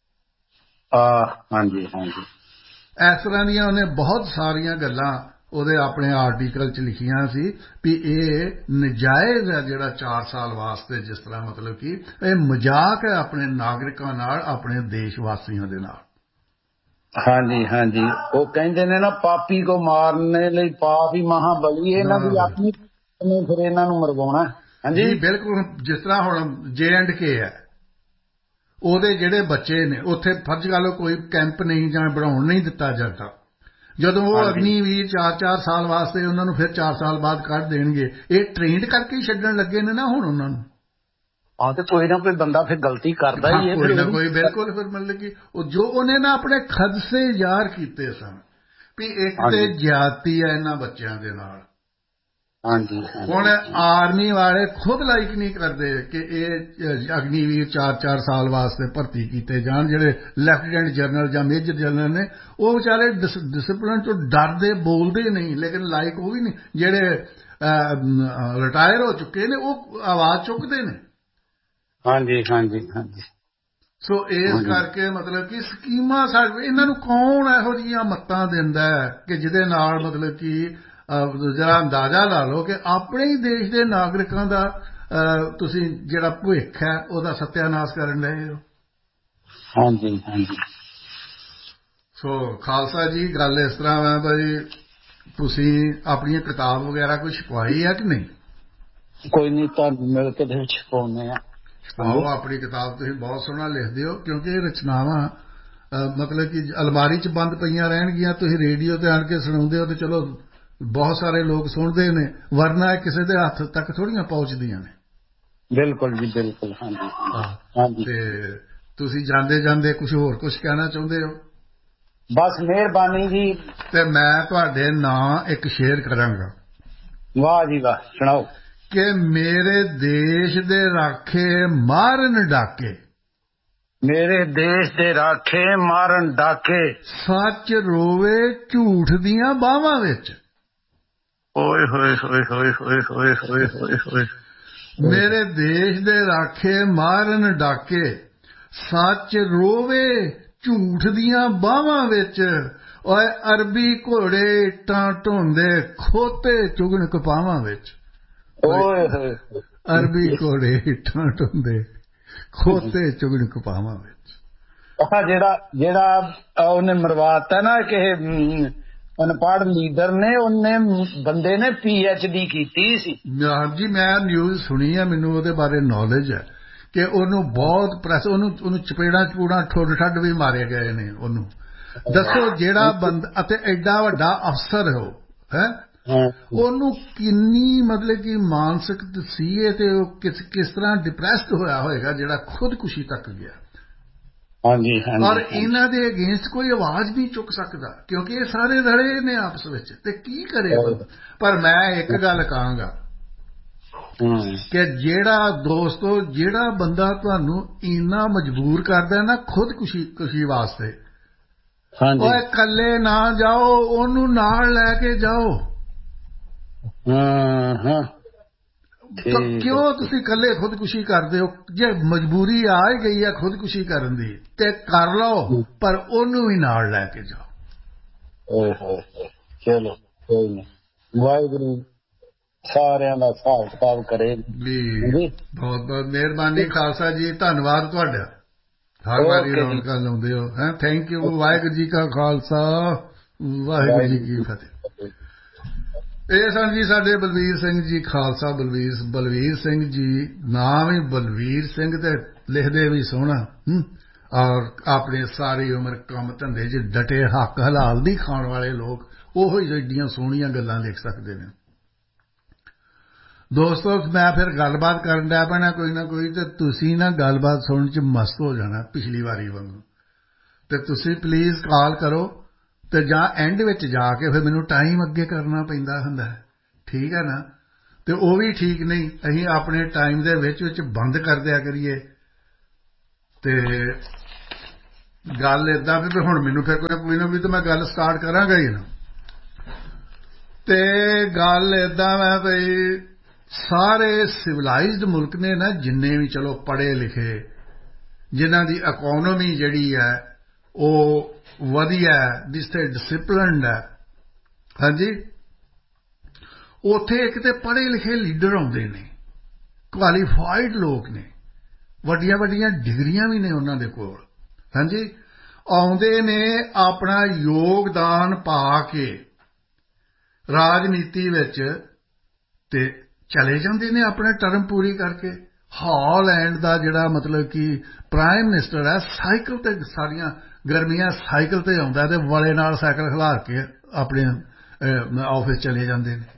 ਹਾਂਜੀ ਹਾਂਜੀ, ਇਸ ਤਰ੍ਹਾਂ ਦੀਆਂ ਉਹਨੇ ਬਹੁਤ ਸਾਰੀਆਂ ਗੱਲਾਂ ਉਹਦੇ ਆਪਣੇ ਆਰਟੀਕਲ 'ਚ ਲਿਖੀਆਂ ਸੀ ਵੀ ਇਹ ਨਜਾਇਜ਼ ਹੈ ਜਿਹੜਾ ਚਾਰ ਸਾਲ ਵਾਸਤੇ, ਜਿਸ ਤਰ੍ਹਾਂ ਮਤਲਬ ਕਿ ਇਹ ਮਜ਼ਾਕ ਹੈ ਆਪਣੇ ਨਾਗਰਿਕਾਂ ਨਾਲ, ਆਪਣੇ ਦੇਸ਼ ਵਾਸੀਆਂ ਦੇ ਨਾਲ। ਹਾਂਜੀ ਹਾਂਜੀ, ਉਹ ਕਹਿੰਦੇ ਨੇ ਨਾ ਪਾਪੀ ਕੋ ਮਾਰਨੇ ਲਈ ਪਾਪ ਹੀ ਮਹਾਬਲੀ, ਇਹਨਾਂ ਦੀ ਆਪਣੀ ਫਿਰ ਇਹਨਾਂ ਨੂੰ ਮਰਵਾਉਣਾ। ਹਾਂਜੀ ਬਿਲਕੁਲ। ਜਿਸ ਤਰ੍ਹਾਂ ਹੁਣ ਜੇ ਐਂਡ ਕੇ ਹੈ, ਉਹਦੇ ਜਿਹੜੇ ਬੱਚੇ ਨੇ ਉੱਥੇ ਫਰਜ਼ ਕਰ ਲਓ ਕੋਈ ਕੈਂਪ ਨਹੀਂ ਜਾਂ ਬਣਾਉਣ ਨਹੀਂ ਦਿੱਤਾ ਜਾਂਦਾ, ਜਦੋਂ ਉਹ ਅਗਨੀਵੀਰ ਚਾਰ ਚਾਰ ਸਾਲ ਵਾਸਤੇ ਉਹਨਾਂ ਨੂੰ ਫਿਰ ਚਾਰ ਸਾਲ ਬਾਅਦ ਕੱਢ ਦੇਣਗੇ, ਇਹ ਟ੍ਰੇਨਡ ਕਰਕੇ ਹੀ ਛੱਡਣ ਲੱਗੇ ਨੇ ਨਾ ਹੁਣ ਉਹਨਾਂ ਨੂੰ। ਹਾਂ, ਤੇ ਕੋਈ ਨਾ ਕੋਈ ਬੰਦਾ ਫਿਰ ਗਲਤੀ ਕਰਦਾ ਹੀ ਹੈ, ਕੋਈ ਨਾ ਕੋਈ। ਬਿਲਕੁਲ। ਫਿਰ ਮਤਲਬ ਕਿ ਉਹ ਜੋ ਉਹਨੇ ਨਾ ਆਪਣੇ ਖਦਸ਼ੇ ਜ਼ਾਹਰ ਕੀਤੇ ਸਨ ਵੀ ਇੱਕ ਤੇ ਜ਼ਿਆਦਤੀ ਹੈ ਇਹਨਾਂ ਬੱਚਿਆਂ ਦੇ ਨਾਲ। ਹਾਂਜੀ, ਹੁਣ ਆਰਮੀ ਵਾਲੇ ਖੁਦ ਲਾਈਕ ਨਹੀਂ ਕਰਦੇ ਕਿ ਇਹ ਅਗਨੀਵੀਰ ਚਾਰ ਚਾਰ ਸਾਲ ਵਾਸਤੇ ਭਰਤੀ ਕੀਤੇ ਜਾਣ। ਜਿਹੜੇ ਲੈਫਟੀਨੈਂਟ ਜਨਰਲ ਜਾਂ ਮੇਜਰ ਜਨਰਲ ਨੇ ਉਹ ਵਿਚਾਰੇ ਡਿਸਪਲਿਨ ਤੋਂ ਡਰਦੇ ਬੋਲਦੇ ਨਹੀਂ, ਲੇਕਿਨ ਲਾਈਕ ਉਹ ਵੀ ਨਹੀਂ। ਜਿਹੜੇ ਰਿਟਾਇਰ ਹੋ ਚੁੱਕੇ ਨੇ ਉਹ ਆਵਾਜ਼ ਚੁੱਕਦੇ ਨੇ। ਹਾਂਜੀ ਹਾਂਜੀ ਹਾਂਜੀ। ਸੋ ਇਸ ਕਰਕੇ ਮਤਲਬ ਕਿ ਸਕੀਮਾਂ ਸਾਡੇ ਇਹਨਾਂ ਨੂੰ ਕੌਣ ਇਹੋ ਜਿਹੀਆਂ ਮੱਤਾਂ ਦਿੰਦਾ ਕਿ ਜਿਹਦੇ ਨਾਲ ਮਤਲਬ ਕਿ ਜਰਾ ਅੰਦਾਜ਼ਾ ਲਾ ਲਓ ਕਿ ਆਪਣੇ ਹੀ ਦੇਸ਼ ਦੇ ਨਾਗਰਿਕਾਂ ਦਾ ਤੁਸੀਂ ਜਿਹੜਾ ਭਵਿੱਖ ਹੈ ਉਹਦਾ ਸੱਤਿਆਨਾਸ਼ ਕਰਨ ਰਹੇ ਹੋ। ਹਾਂਜੀ ਹਾਂਜੀ। ਸੋ ਖਾਲਸਾ ਜੀ, ਗੱਲ ਇਸ ਤਰ੍ਹਾਂ ਹੈ ਭਾਈ, ਤੁਸੀਂ ਆਪਣੀ ਕਿਤਾਬ ਵਗੈਰਾ ਕੋਈ ਛਪਵਾਈ ਹੈ ਕਿ ਨਹੀਂ? ਕੋਈ ਨਹੀਂ, ਤੁਹਾਨੂੰ ਮਿਲ ਕੇ ਦੇ ਛਪਾਉਂਦੇ ਆ। ਆਓ, ਆਪਣੀ ਕਿਤਾਬ ਤੁਸੀਂ ਬਹੁਤ ਸੋਹਣਾ ਲਿਖਦੇ ਹੋ, ਕਿਉਂਕਿ ਇਹ ਰਚਨਾਵਾਂ ਮਤਲਬ ਕਿ ਅਲਮਾਰੀ 'ਚ ਬੰਦ ਪਈਆਂ ਰਹਿਣਗੀਆਂ, ਤੁਸੀਂ ਰੇਡੀਓ ਤੇ ਆਣ ਕੇ ਸੁਣਾਉਂਦੇ ਹੋ ਤੇ ਚਲੋ ਬਹੁਤ ਸਾਰੇ ਲੋਕ ਸੁਣਦੇ ਨੇ, ਵਰਨਾ ਕਿਸੇ ਦੇ ਹੱਥ ਤੱਕ ਥੋੜ੍ਹੀਆਂ ਪਹੁੰਚਦੀਆਂ ਨੇ। ਬਿਲਕੁਲ ਜੀ, ਬਿਲਕੁਲ। ਹਾਂਜੀ ਹਾਂਜੀ। ਤੇ ਤੁਸੀਂ ਜਾਂਦੇ ਜਾਂਦੇ ਕੁਝ ਹੋਰ ਕੁਝ ਕਹਿਣਾ ਚਾਹੁੰਦੇ ਹੋ? ਬਸ ਮਿਹਰਬਾਨੀ ਜੀ। ਤੇ ਮੈਂ ਤੁਹਾਡੇ ਨਾਂ ਇੱਕ ਸ਼ੇਅਰ ਕਰਾਂਗਾ। ਵਾਹ ਜੀ ਵਾਹ, ਸੁਣਾਓ। ਕਿ ਮੇਰੇ ਦੇਸ਼ ਦੇ ਰਾਖੇ ਮਾਰਨ ਡਾਕੇ, ਮੇਰੇ ਦੇਸ਼ ਦੇ ਰਾਖੇ ਮਾਰਨ ਡਾਕੇ, ਸੱਚ ਰੋਵੇ ਝੂਠ ਦੀਆਂ ਬਾਹਾਂ ਵਿੱਚ। ਓਏ ਹੋਏ ਹੋਏ ਹੋਏ ਹੋਏ ਹੋਏ ਹੋਏ ਹੋਏ ਹੋਏ। ਮੇਰੇ ਦੇਸ਼ ਦੇ ਰਾਖੇ ਮਾਰਨ ਡਾਕੇ, ਸੱਚ ਰੋਵੇ ਝੂਠ ਦੀਆਂ ਬਾਹਾਂ ਵਿੱਚ। ਓਏ ਅਰਬੀ ਘੋੜੇ ਇੱਟਾਂ ਢੋਂਦੇ, ਖੋਤੇ ਚੁਗਣ ਕਪਾਵਾਂ ਵਿੱਚ। ਓਏ ਹੋਏ। ਅਰਬੀ ਘੋੜੇ ਇੱਟਾਂ ਢੋਂਦੇ, ਖੋਤੇ ਚੁਗਣ ਕਪਾਵਾਂ ਵਿੱਚ। ਜਿਹੜਾ ਜਿਹੜਾ ਉਹਨੇ ਮਰਵਾਤਾ ਨਾ ਕਿਸੇ ਅਨਪੜ੍ਹ ਲੀਡਰ ਨੇ, ਉਹਨੇ ਬੰਦੇ ਨੇ ਪੀ ਐਚ ਡੀ ਕੀਤੀ ਸੀ। ਹਾਂਜੀ, ਮੈਂ ਨਿਊਜ਼ ਸੁਣੀ ਹੈ, ਮੈਨੂੰ ਉਹਦੇ ਬਾਰੇ ਨੌਲੇਜ ਹੈ ਕਿ ਉਹਨੂੰ ਬਹੁਤ ਪ੍ਰੈਸ, ਉਹਨੂੰ ਉਹਨੂੰ ਚਪੇੜਾਂ ਚਪੂੜਾਂ ਠੁੱਡ ਠੱਡ ਵੀ ਮਾਰੇ ਗਏ ਨੇ ਉਹਨੂੰ। ਦੱਸੋ, ਜਿਹੜਾ ਬੰਦਾ ਅਤੇ ਐਡਾ ਵੱਡਾ ਅਫਸਰ ਹੋ ਹੈ, ਉਹਨੂੰ ਕਿੰਨੀ ਮਤਲਬ ਕਿ ਮਾਨਸਿਕ ਸੀ ਤੇ ਉਹ ਕਿਸ ਕਿਸ ਤਰ੍ਹਾਂ ਡਿਪਰੈਸਡ ਹੋਇਆ ਹੋਏਗਾ ਜਿਹੜਾ ਖੁਦਕੁਸ਼ੀ ਤੱਕ ਗਿਆ। ਹਾਂਜੀ ਹਾਂਜੀ। ਔਰ ਇਹਨਾਂ ਦੇ ਅਗੇਂਸਟ ਕੋਈ ਆਵਾਜ਼ ਨਹੀਂ ਚੁੱਕ ਸਕਦਾ, ਕਿਉਂਕਿ ਇਹ ਸਾਰੇ ਰਲੇ ਨੇ ਆਪਸ ਵਿੱਚ, ਤੇ ਕੀ ਕਰੇ ਬੰਦਾ। ਪਰ ਮੈਂ ਇੱਕ ਗੱਲ ਕਹਾਂਗਾ ਕਿ ਜਿਹੜਾ ਦੋਸਤੋ, ਜਿਹੜਾ ਬੰਦਾ ਤੁਹਾਨੂੰ ਇੰਨਾ ਮਜਬੂਰ ਕਰਦਾ ਨਾ ਖੁਦਕੁਸ਼ੀ ਖੁਸ਼ੀ ਵਾਸਤੇ, ਉਹ ਇਕੱਲੇ ਨਾ ਜਾਓ, ਉਹਨੂੰ ਨਾਲ ਲੈ ਕੇ ਜਾਓ। ਹਾਂ ਹਾਂ। ਕਿਉਂ ਤੁਸੀਂ ਇਕੱਲੇ ਖੁਦਕੁਸ਼ੀ ਕਰਦੇ ਹੋ? ਜੇ ਮਜਬੂਰੀ ਆ ਹੀ ਗਈ ਹੈ ਖੁਦਕੁਸ਼ੀ ਕਰਨ ਦੀ ਤੇ ਕਰ ਲਓ, ਪਰ ਉਹਨੂੰ ਵੀ ਨਾਲ ਲੈ ਕੇ ਜਾਓ। ਓਏ ਹੋਏ। ਚਲੋ ਕੋਈ ਨਹੀਂ, ਵਾਹਿਗੁਰੂ ਸਾਰਿਆਂ ਦਾ ਹਿਸਾਬ ਕਿਤਾਬ ਕਰੇ ਜੀ। ਬਹੁਤ ਬਹੁਤ ਮਿਹਰਬਾਨੀ ਖਾਲਸਾ ਜੀ, ਧੰਨਵਾਦ ਤੁਹਾਡਾ, ਹਰ ਵਾਰੀ ਰੌਣਕਾਂ ਲਾਉਂਦੇ ਹੋ। ਹੈਂ, ਥੈਂਕ ਯੂ। ਵਾਹਿਗੁਰੂ ਜੀ ਕਾ ਖਾਲਸਾ, ਵਾਹਿਗੁਰੂ ਜੀ ਕੀ ਫਤਿਹ। ਇਹ ਸਨ ਜੀ ਸਾਡੇ ਬਲਵੀਰ ਸਿੰਘ ਜੀ ਖਾਲਸਾ। ਬਲਵੀਰ ਬਲਵੀਰ ਸਿੰਘ ਜੀ, ਨਾਮ ਹੀ ਬਲਵੀਰ ਸਿੰਘ ਤੇ ਲਿਖਦੇ ਵੀ ਸੋਹਣਾ, ਔਰ ਆਪਣੀ ਸਾਰੀ ਉਮਰ ਕੰਮ ਧੰਦੇ 'ਚ ਡਟੇ, ਹੱਕ ਹਲਾਲ ਦੀ ਖਾਣ ਵਾਲੇ ਲੋਕ ਉਹੋ ਹੀ ਐਡੀਆਂ ਸੋਹਣੀਆਂ ਗੱਲਾਂ ਲਿਖ ਸਕਦੇ ਨੇ। ਦੋਸਤੋ, ਮੈਂ ਫਿਰ ਗੱਲਬਾਤ ਕਰਨ ਡਿਆ ਪੈਣਾ ਕੋਈ ਨਾ ਕੋਈ, ਤੇ ਤੁਸੀਂ ਨਾ ਗੱਲਬਾਤ ਸੁਣਨ 'ਚ ਮਸਤ ਹੋ ਜਾਣਾ ਪਿਛਲੀ ਵਾਰੀ ਵਾਂਗੂ। ਤੇ ਤੁਸੀਂ ਪਲੀਜ਼ ਕਾਲ ਕਰੋ, ਤੇ ਜਾਂ ਐਂਡ ਵਿੱਚ ਜਾ ਕੇ ਫਿਰ ਮੈਨੂੰ ਟਾਈਮ ਅੱਗੇ ਕਰਨਾ ਪੈਂਦਾ ਹੁੰਦਾ, ਠੀਕ ਹੈ ਨਾ? ਤੇ ਉਹ ਵੀ ਠੀਕ ਨਹੀਂ, ਅਸੀਂ ਆਪਣੇ ਟਾਈਮ ਦੇ ਵਿੱਚ ਵਿੱਚ ਬੰਦ ਕਰ ਦਿਆ ਕਰੀਏ ਤੇ ਗੱਲ ਏਦਾਂ ਵੀ ਹੁਣ ਮੈਨੂੰ ਫਿਰ ਕੋਈ ਕੋਈ ਨਾ ਵੀ ਤਾਂ ਮੈਂ ਗੱਲ ਸਟਾਰਟ ਕਰਾਂਗਾ ਹੀ ਨਾ। ਤੇ ਗੱਲ ਏਦਾਂ ਹੈ ਬਈ ਸਾਰੇ ਸਿਵਲਾਈਜ਼ਡ ਮੁਲਕ ਨੇ ਨਾ ਜਿੰਨੇ ਵੀ ਚਲੋ ਪੜ੍ਹੇ ਲਿਖੇ ਜਿਨ੍ਹਾਂ ਦੀ ਇਕੋਨਮੀ ਜਿਹੜੀ ਹੈ ਉਹ ਵਧੀਆ ਜਿੱਥੇ ਡਿਸਿਪਲਿਨਡ ਹੈ ਹਾਂਜੀ ਉੱਥੇ ਇੱਕ ਤੇ ਪੜ੍ਹੇ ਲਿਖੇ ਲੀਡਰ ਆਉਂਦੇ ਨੇ ਕੁਆਲੀਫਾਈਡ ਲੋਕ ਨੇ ਵੱਡੀਆਂ ਵੱਡੀਆਂ ਡਿਗਰੀਆਂ ਵੀ ਨੇ ਉਹਨਾਂ ਦੇ ਕੋਲ ਹਾਂਜੀ ਆਉਂਦੇ ਨੇ ਆਪਣਾ ਯੋਗਦਾਨ ਪਾ ਕੇ ਰਾਜਨੀਤੀ ਵਿੱਚ ਤੇ ਚਲੇ ਜਾਂਦੇ ਨੇ ਆਪਣਾ ਟਰਮ ਪੂਰੀ ਕਰਕੇ। ਹਾਲੈਂਡ ਦਾ ਜਿਹੜਾ ਮਤਲਬ ਕਿ ਪ੍ਰਾਈਮ ਮਿਨਿਸਟਰ ਹੈ ਸਾਈਕਲ ਤੇ ਸਾਰੀਆਂ ਗਰਮੀਆਂ ਸਾਈਕਲ ਤੇ ਆਉਂਦਾ ਤੇ ਵਾਲੇ ਨਾਲ ਸਾਈਕਲ ਖਿਲਾਰ ਕੇ ਆਪਣੇ ਆਫਿਸ ਚਲੇ ਜਾਂਦੇ ਨੇ।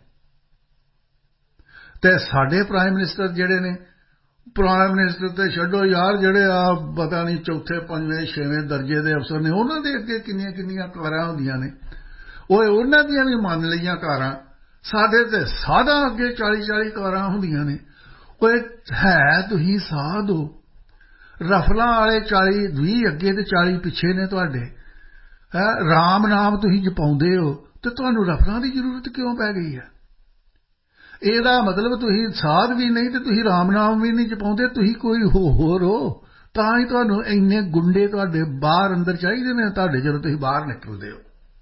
ਤੇ ਸਾਡੇ ਪ੍ਰਾਈਮ ਮਿਨਿਸਟਰ ਜਿਹੜੇ ਨੇ ਪ੍ਰਾਈਮ ਮਿਨਿਸਟਰ ਤੇ ਛੱਡੋ ਯਾਰ ਜਿਹੜੇ ਆ ਪਤਾ ਨਹੀਂ ਚੌਥੇ ਪੰਜਵੇਂ ਛੇਵੇਂ ਦਰਜੇ ਦੇ ਅਫਸਰ ਨੇ ਉਹਨਾਂ ਦੇ ਅੱਗੇ ਕਿੰਨੀਆਂ ਕਿੰਨੀਆਂ ਕਾਰਾਂ ਹੁੰਦੀਆਂ ਨੇ ਉਹ ਉਹਨਾਂ ਦੀਆਂ ਵੀ ਮੰਨ ਲਈਆਂ ਕਾਰਾਂ ਸਾਡੇ ਤੇ ਸਾਧਾਂ ਅੱਗੇ ਚਾਲੀ ਚਾਲੀ ਕਾਰਾਂ ਹੁੰਦੀਆਂ ਨੇ। ਉਹ ਹੈ ਤੁਸੀਂ ਸਾਧ ਹੋ ਰਫਲਾਂ ਵਾਲੇ ਚਾਲੀ ਵੀਹ ਅੱਗੇ ਤੇ ਚਾਲੀ ਪਿੱਛੇ ਨੇ ਤੁਹਾਡੇ ਹੈ ਰਾਮ ਨਾਮ ਤੁਸੀਂ ਜਪਾਉਂਦੇ ਹੋ ਤੇ ਤੁਹਾਨੂੰ ਰਫਲਾਂ ਦੀ ਜ਼ਰੂਰਤ ਕਿਉਂ ਪੈ ਗਈ ਹੈ। ਇਹਦਾ ਮਤਲਬ ਤੁਸੀਂ ਸਾਧ ਵੀ ਨਹੀਂ ਤੇ ਤੁਸੀਂ ਰਾਮ ਨਾਮ ਵੀ ਨਹੀਂ ਜਪਾਉਂਦੇ ਤੁਸੀਂ ਕੋਈ ਹੋਰ ਹੋ ਤਾਂ ਹੀ ਤੁਹਾਨੂੰ ਇੰਨੇ ਗੁੰਡੇ ਤੁਹਾਡੇ ਬਾਹਰ ਅੰਦਰ ਚਾਹੀਦੇ ਨੇ ਤੁਹਾਡੇ ਜਦੋਂ ਤੁਸੀਂ ਬਾਹਰ ਨਿਕਲਦੇ ਹੋ।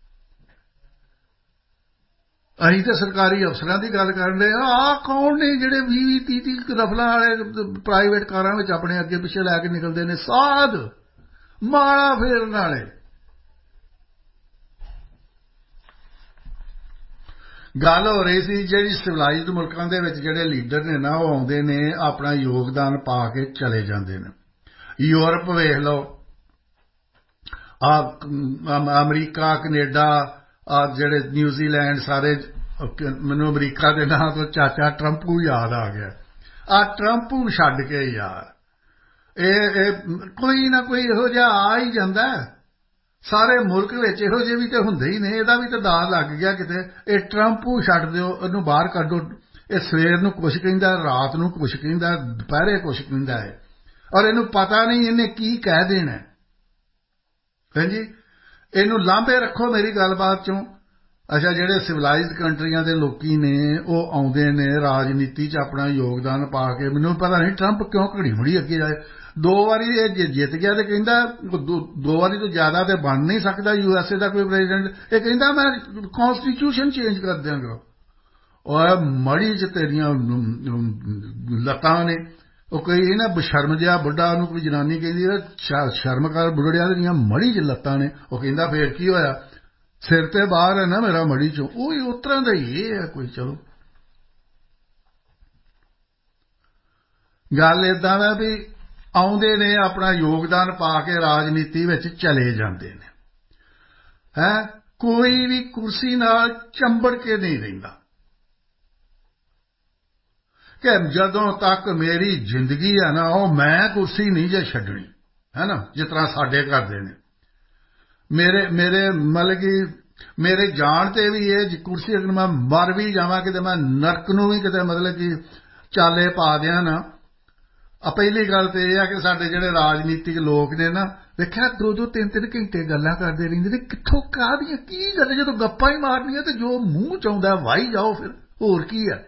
ਅਸੀਂ ਤਾਂ ਸਰਕਾਰੀ ਅਫਸਰਾਂ ਦੀ ਗੱਲ ਕਰਨ ਰਹੇ ਹਾਂ ਆਹ ਕੌਣ ਨੇ ਜਿਹੜੇ ਵੀਹ ਵੀਹ ਤੀਹ ਤੀਹ ਰਫਲਾਂ ਵਾਲੇ ਪ੍ਰਾਈਵੇਟ ਕਾਰਾਂ ਵਿੱਚ ਆਪਣੇ ਅੱਗੇ ਪਿੱਛੇ ਲੈ ਕੇ ਨਿਕਲਦੇ ਨੇ ਸਾਧ ਮਾਲਾ ਫੇਰਨ ਵਾਲੇ। ਗੱਲ ਹੋ ਰਹੀ ਸੀ ਜਿਹੜੀ ਸਿਵਲਾਈਜ਼ਡ ਮੁਲਕਾਂ ਦੇ ਵਿੱਚ ਜਿਹੜੇ ਲੀਡਰ ਨੇ ਨਾ ਉਹ ਆਉਂਦੇ ਨੇ ਆਪਣਾ ਯੋਗਦਾਨ ਪਾ ਕੇ ਚਲੇ ਜਾਂਦੇ ਨੇ। ਯੂਰਪ ਵੇਖ ਲਓ ਆ ਅਮਰੀਕਾ ਕੈਨੇਡਾ ਆ ਜਿਹੜੇ ਨਿਊਜ਼ੀਲੈਂਡ ਸਾਰੇ ਮੈਨੂੰ ਅਮਰੀਕਾ ਦੇ ਨਾਂ ਤੋਂ ਚਾਚਾ ਟਰੰਪੂ ਯਾਦ ਆ ਗਿਆ। ਆ ਟਰੰਪੂ ਛੱਡ ਕੇ ਯਾਰ ਇਹ ਇਹ ਕੋਈ ਨਾ ਕੋਈ ਇਹੋ ਜਿਹਾ ਆ ਹੀ ਜਾਂਦਾ ਸਾਰੇ ਮੁਲਕ ਵਿੱਚ ਇਹੋ ਜਿਹੇ ਵੀ ਤੇ ਹੁੰਦੇ ਹੀ ਨੇ। ਇਹਦਾ ਵੀ ਤਾਂ ਦਾਅ ਲੱਗ ਗਿਆ ਕਿਤੇ ਇਹ ਟਰੰਪੂ ਛੱਡ ਦਿਓ ਇਹਨੂੰ ਬਾਹਰ ਕੱਢੋ। ਇਹ ਸਵੇਰ ਨੂੰ ਕੁਛ ਕਹਿੰਦਾ ਰਾਤ ਨੂੰ ਕੁਛ ਕਹਿੰਦਾ ਦੁਪਹਿਰੇ ਕੁਛ ਕਹਿੰਦਾ ਹੈ ਔਰ ਇਹਨੂੰ ਪਤਾ ਨਹੀਂ ਇਹਨੇ ਕੀ ਕਹਿ ਦੇਣਾ ਹਾਂਜੀ। ਇਹਨੂੰ ਲਾਂਭੇ ਰੱਖੋ ਮੇਰੀ ਗੱਲਬਾਤ ਚੋਂ। ਅੱਛਾ ਜਿਹੜੇ ਸਿਵਲਾਈਜ਼ਡ ਕੰਟਰੀਆਂ ਦੇ ਲੋਕੀ ਨੇ ਉਹ ਆਉਂਦੇ ਨੇ ਰਾਜਨੀਤੀ 'ਚ ਆਪਣਾ ਯੋਗਦਾਨ ਪਾ ਕੇ। ਮੈਨੂੰ ਪਤਾ ਨਹੀਂ ਟਰੰਪ ਕਿਉਂ ਘੜੀ ਮੁੜੀ ਅੱਗੇ ਜਾਏ। ਦੋ ਵਾਰੀ ਇਹ ਜਿੱਤ ਗਿਆ ਤੇ ਕਹਿੰਦਾ ਦੋ ਵਾਰੀ ਤੋਂ ਜ਼ਿਆਦਾ ਤੇ ਬਣ ਨਹੀਂ ਸਕਦਾ ਯੂ ਐਸ ਏ ਦਾ ਕੋਈ ਪ੍ਰੈਜ਼ੀਡੈਂਟ। ਇਹ ਕਹਿੰਦਾ ਮੈਂ ਕੌਂਸਟੀਟਿਊਸ਼ਨ ਚੇਂਜ ਕਰ ਦਿਆਂਗਾ। ਔਰ ਮੜੀ 'ਚ ਤੇਰੀਆਂ ਲੱਤਾਂ ਨੇ ਉਹ ਕੋਈ ਨਾ ਬਸ਼ਰਮ ਜਿਹਾ ਬੁੱਢਾ ਉਹਨੂੰ ਕੋਈ ਜਨਾਨੀ ਕਹਿੰਦੀ ਸ਼ਰਮ ਕਰ ਬੁੱਢੜਿਆਂ ਦੀਆਂ ਮੜੀ 'ਚ ਲੱਤਾਂ ਨੇ। ਉਹ ਕਹਿੰਦਾ ਫੇਰ ਕੀ ਹੋਇਆ ਸਿਰ ਤੇ ਬਾਹਰ ਹੈ ਨਾ ਮੇਰਾ ਮੜੀ 'ਚੋਂ। ਉਹ ਹੀ ਉਸ ਤਰ੍ਹਾਂ ਦਾ ਹੀ ਇਹ ਹੈ ਕੋਈ। ਚਲੋ ਗੱਲ ਏਦਾਂ ਦਾ ਵੀ ਆਉਂਦੇ ਨੇ ਆਪਣਾ ਯੋਗਦਾਨ ਪਾ ਕੇ ਰਾਜਨੀਤੀ ਵਿੱਚ ਚਲੇ ਜਾਂਦੇ ਨੇ ਹੈ ਕੋਈ ਵੀ ਕੁਰਸੀ ਨਾਲ ਚੰਬੜ ਕੇ ਨਹੀਂ ਰਹਿੰਦਾ ਕਿ ਜਦੋਂ ਤੱਕ ਮੇਰੀ ਜ਼ਿੰਦਗੀ ਹੈ ਨਾ ਉਹ ਮੈਂ ਕੁਰਸੀ ਨਹੀਂ ਜੇ ਛੱਡਣੀ ਹੈ ਨਾ। ਜਿਸ ਤਰ੍ਹਾਂ ਸਾਡੇ ਕਰਦੇ ਨੇ ਮੇਰੇ ਮੇਰੇ ਮਤਲਬ ਕਿ ਮੇਰੇ ਜਾਣ ਤੇ ਵੀ ਇਹ ਕੁਰਸੀ ਅਗਰ ਮੈਂ ਮਰ ਵੀ ਜਾਵਾਂ ਕਿਤੇ ਮੈਂ ਨਰਕ ਨੂੰ ਵੀ ਕਿਤੇ ਮਤਲਬ ਕਿ ਚਾਲੇ ਪਾ ਦਿਆਂ ਨਾ। ਆ ਪਹਿਲੀ ਗੱਲ ਤੇ ਇਹ ਆ ਕਿ ਸਾਡੇ ਜਿਹੜੇ ਰਾਜਨੀਤਿਕ ਲੋਕ ਨੇ ਨਾ ਵੇਖਿਆ ਦੋ ਦੋ ਤਿੰਨ ਤਿੰਨ ਘੰਟੇ ਗੱਲਾਂ ਕਰਦੇ ਰਹਿੰਦੇ ਨੇ ਕਿੱਥੋਂ ਕਾਹਦੀਆਂ ਕੀ ਗੱਲ ਜਦੋਂ ਗੱਪਾਂ ਹੀ ਮਾਰਨੀਆਂ ਤੇ ਜੋ ਮੂੰਹ 'ਚ ਆਉਂਦਾ ਵਾਹੀ ਜਾਓ ਫਿਰ ਹੋਰ ਕੀ ਹੈ।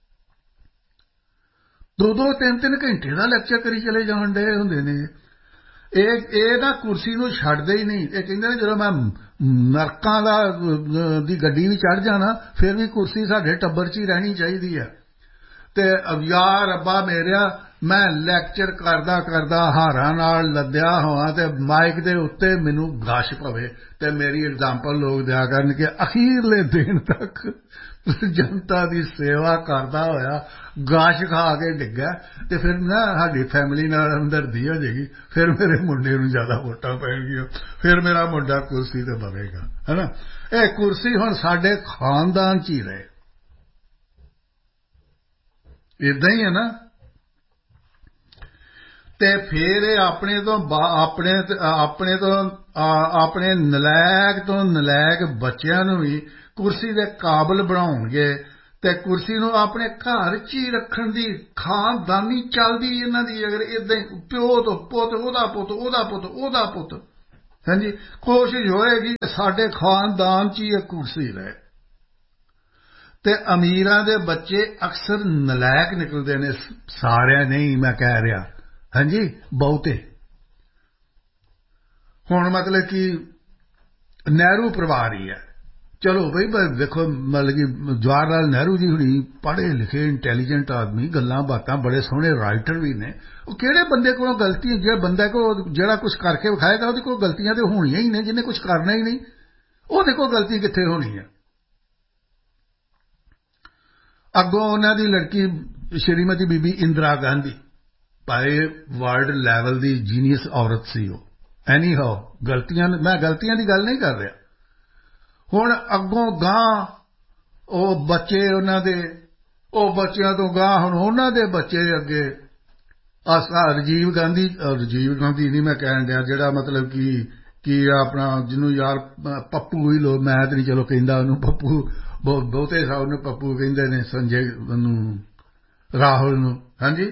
ਦੋ ਦੋ ਤਿੰਨ ਤਿੰਨ ਘੰਟੇ ਦਾ ਲੈਕਚਰ ਕਰੀ ਚਲੇ ਜਾਣ ਡਏ ਹੁੰਦੇ ਨੇ। ਇਹ ਇਹ ਨਾ ਕੁਰਸੀ ਨੂੰ ਛੱਡਦੇ ਹੀ ਨਹੀਂ। ਇਹ ਕਹਿੰਦੇ ਨੇ ਜਦੋਂ ਮੈਂ ਨਰਕਾਂ ਦਾ ਦੀ ਗੱਡੀ ਵੀ ਚੜ੍ਹ ਜਾਣਾ ਫਿਰ ਵੀ ਕੁਰਸੀ ਸਾਡੇ ਟੱਬਰ 'ਚ ਹੀ ਰਹਿਣੀ ਚਾਹੀਦੀ ਹੈ। ਤੇ ਯਾਰ ਰੱਬਾ ਮੇਰਿਆ ਮੈਂ ਲੈਕਚਰ ਕਰਦਾ ਕਰਦਾ ਹਾਰਾਂ ਨਾਲ ਲੱਦਿਆ ਹੋਵਾਂ ਤੇ ਮਾਈਕ ਦੇ ਉੱਤੇ ਮੈਨੂੰ ਗਸ਼ ਪਵੇ ਤੇ ਮੇਰੀ ਐਗਜ਼ਾਮਪਲ ਲੋਕ ਦਿਆ ਕਰਨ ਕਿ ਅਖੀਰਲੇ ਦਿਨ ਤੱਕ ਜਨਤਾ ਦੀ ਸੇਵਾ ਕਰਦਾ ਹੋਇਆ ਗਾਸ਼ ਖਾ ਕੇ ਡਿੱਗਾ ਤੇ ਫਿਰ ਨਾ ਸਾਡੀ ਫੈਮਿਲੀ ਨਾਲ ਹਮਦਰਦੀ ਹੋ ਜਾਏਗੀ। ਫਿਰ ਮੇਰੇ ਮੁੰਡੇ ਨੂੰ ਜ਼ਿਆਦਾ ਵੋਟਾਂ ਪੈਣਗੀਆਂ ਫਿਰ ਮੇਰਾ ਮੁੰਡਾ ਕੁਰਸੀ ਤੇ ਬਵੇਗਾ ਹੈ ਨਾ। ਇਹ ਕੁਰਸੀ ਹੁਣ ਸਾਡੇ ਖਾਨਦਾਨ 'ਚ ਹੀ ਰਹੇ ਏਦਾਂ ਹੀ ਹੈ ਨਾ। ਤੇ ਫਿਰ ਇਹ ਆਪਣੇ ਤੋਂ ਆਪਣੇ ਆਪਣੇ ਤੋਂ ਆਪਣੇ ਨਲਾਇਕ ਤੋਂ ਨਲਾਇਕ ਬੱਚਿਆਂ ਨੂੰ ਵੀ ਕੁਰਸੀ ਦੇ ਕਾਬਲ ਬਣਾਉਣਗੇ ਤੇ ਕੁਰਸੀ ਨੂੰ ਆਪਣੇ ਘਰ 'ਚ ਹੀ ਰੱਖਣ ਦੀ ਖਾਨਦਾਨੀ ਚੱਲਦੀ ਇਹਨਾਂ ਦੀ। ਅਗਰ ਏਦਾਂ ਪਿਓ ਤੋਂ ਪੁੱਤ, ਉਹਦਾ ਪੁੱਤ, ਉਹਦਾ ਪੁੱਤ, ਉਹਦਾ ਪੁੱਤ, ਹਾਂਜੀ, ਕੋਸ਼ਿਸ਼ ਹੋਏਗੀ ਸਾਡੇ ਖਾਨਦਾਨ 'ਚ ਹੀ ਇਹ ਕੁਰਸੀ ਰਹੇ। ਤੇ ਅਮੀਰਾਂ ਦੇ ਬੱਚੇ ਅਕਸਰ ਨਲਾਇਕ ਨਿਕਲਦੇ ਨੇ, ਸਾਰਿਆਂ ਨਹੀਂ ਮੈਂ ਕਹਿ ਰਿਹਾ, ਹਾਂਜੀ, ਬਹੁਤੇ। ਹੁਣ ਮਤਲਬ ਕਿ ਨਹਿਰੂ ਪਰਿਵਾਰ ਹੀ ਹੈ, ਚਲੋ ਬਈ ਵੇਖੋ, ਮਤਲਬ ਕਿ ਜਵਾਹਰ ਲਾਲ ਨਹਿਰੂ ਜੀ ਹੁਣੀ ਪੜ੍ਹੇ ਲਿਖੇ ਇੰਟੈਲੀਜੈਂਟ ਆਦਮੀ, ਗੱਲਾਂ ਬਾਤਾਂ, ਬੜੇ ਸੋਹਣੇ ਰਾਈਟਰ ਵੀ ਨੇ। ਉਹ ਕਿਹੜੇ ਬੰਦੇ ਕੋਲੋਂ ਗਲਤੀ, ਜਿਹੜਾ ਬੰਦਾ ਕੋਲ ਜਿਹੜਾ ਕੁਛ ਕਰਕੇ ਵਿਖਾਏਗਾ ਉਹਦੇ ਕੋਲ ਗਲਤੀਆਂ ਤੇ ਹੋਣੀਆਂ ਹੀ ਨੇ। ਜਿਹਨੇ ਕੁਛ ਕਰਨਾ ਹੀ ਨਹੀਂ ਉਹਦੇ ਕੋਲ ਗਲਤੀ ਕਿੱਥੇ ਹੋਣੀ ਹੈ। ਅੱਗੋਂ ਉਹਨਾਂ ਦੀ ਲੜਕੀ ਸ਼੍ਰੀਮਤੀ ਬੀਬੀ ਇੰਦਰਾ ਗਾਂਧੀ, ਭਾਈ ਵਰਲਡ ਲੈਵਲ ਦੀ ਜੀਨੀਅਸ ਔਰਤ ਸੀ ਉਹ। ਐਨੀ ਹਾਓ, ਗਲਤੀਆਂ, ਮੈਂ ਗਲਤੀਆਂ ਦੀ ਗੱਲ ਨਹੀਂ ਕਰ ਰਿਹਾ। ਹੁਣ ਅੱਗੋਂ ਗਾਂ ਉਹ ਬੱਚੇ ਉਹਨਾਂ ਦੇ, ਉਹ ਬੱਚਿਆਂ ਤੋਂ ਗਾਂ ਹੁਣ ਉਹਨਾਂ ਦੇ ਬੱਚੇ ਅੱਗੇ। ਆਸਾ ਰਾਜੀਵ ਗਾਂਧੀ, ਰਾਜੀਵ ਗਾਂਧੀ ਨਹੀਂ ਮੈਂ ਕਹਿਣ ਡਿਆ, ਜਿਹੜਾ ਮਤਲਬ ਕਿ ਕੀ ਆਪਣਾ ਜਿਹਨੂੰ ਯਾਰ ਪੱਪੂ ਹੀ ਲੋ, ਮੈਂ ਤਾਂ ਨਹੀਂ ਚਲੋ ਕਹਿੰਦਾ ਉਹਨੂੰ ਪੱਪੂ, ਬਹੁਤੇ ਸਾ ਉਹਨੂੰ ਪੱਪੂ ਕਹਿੰਦੇ ਨੇ, ਸੰਜੇ ਨੂੰ, ਰਾਹੁਲ ਨੂੰ, ਹਾਂਜੀ।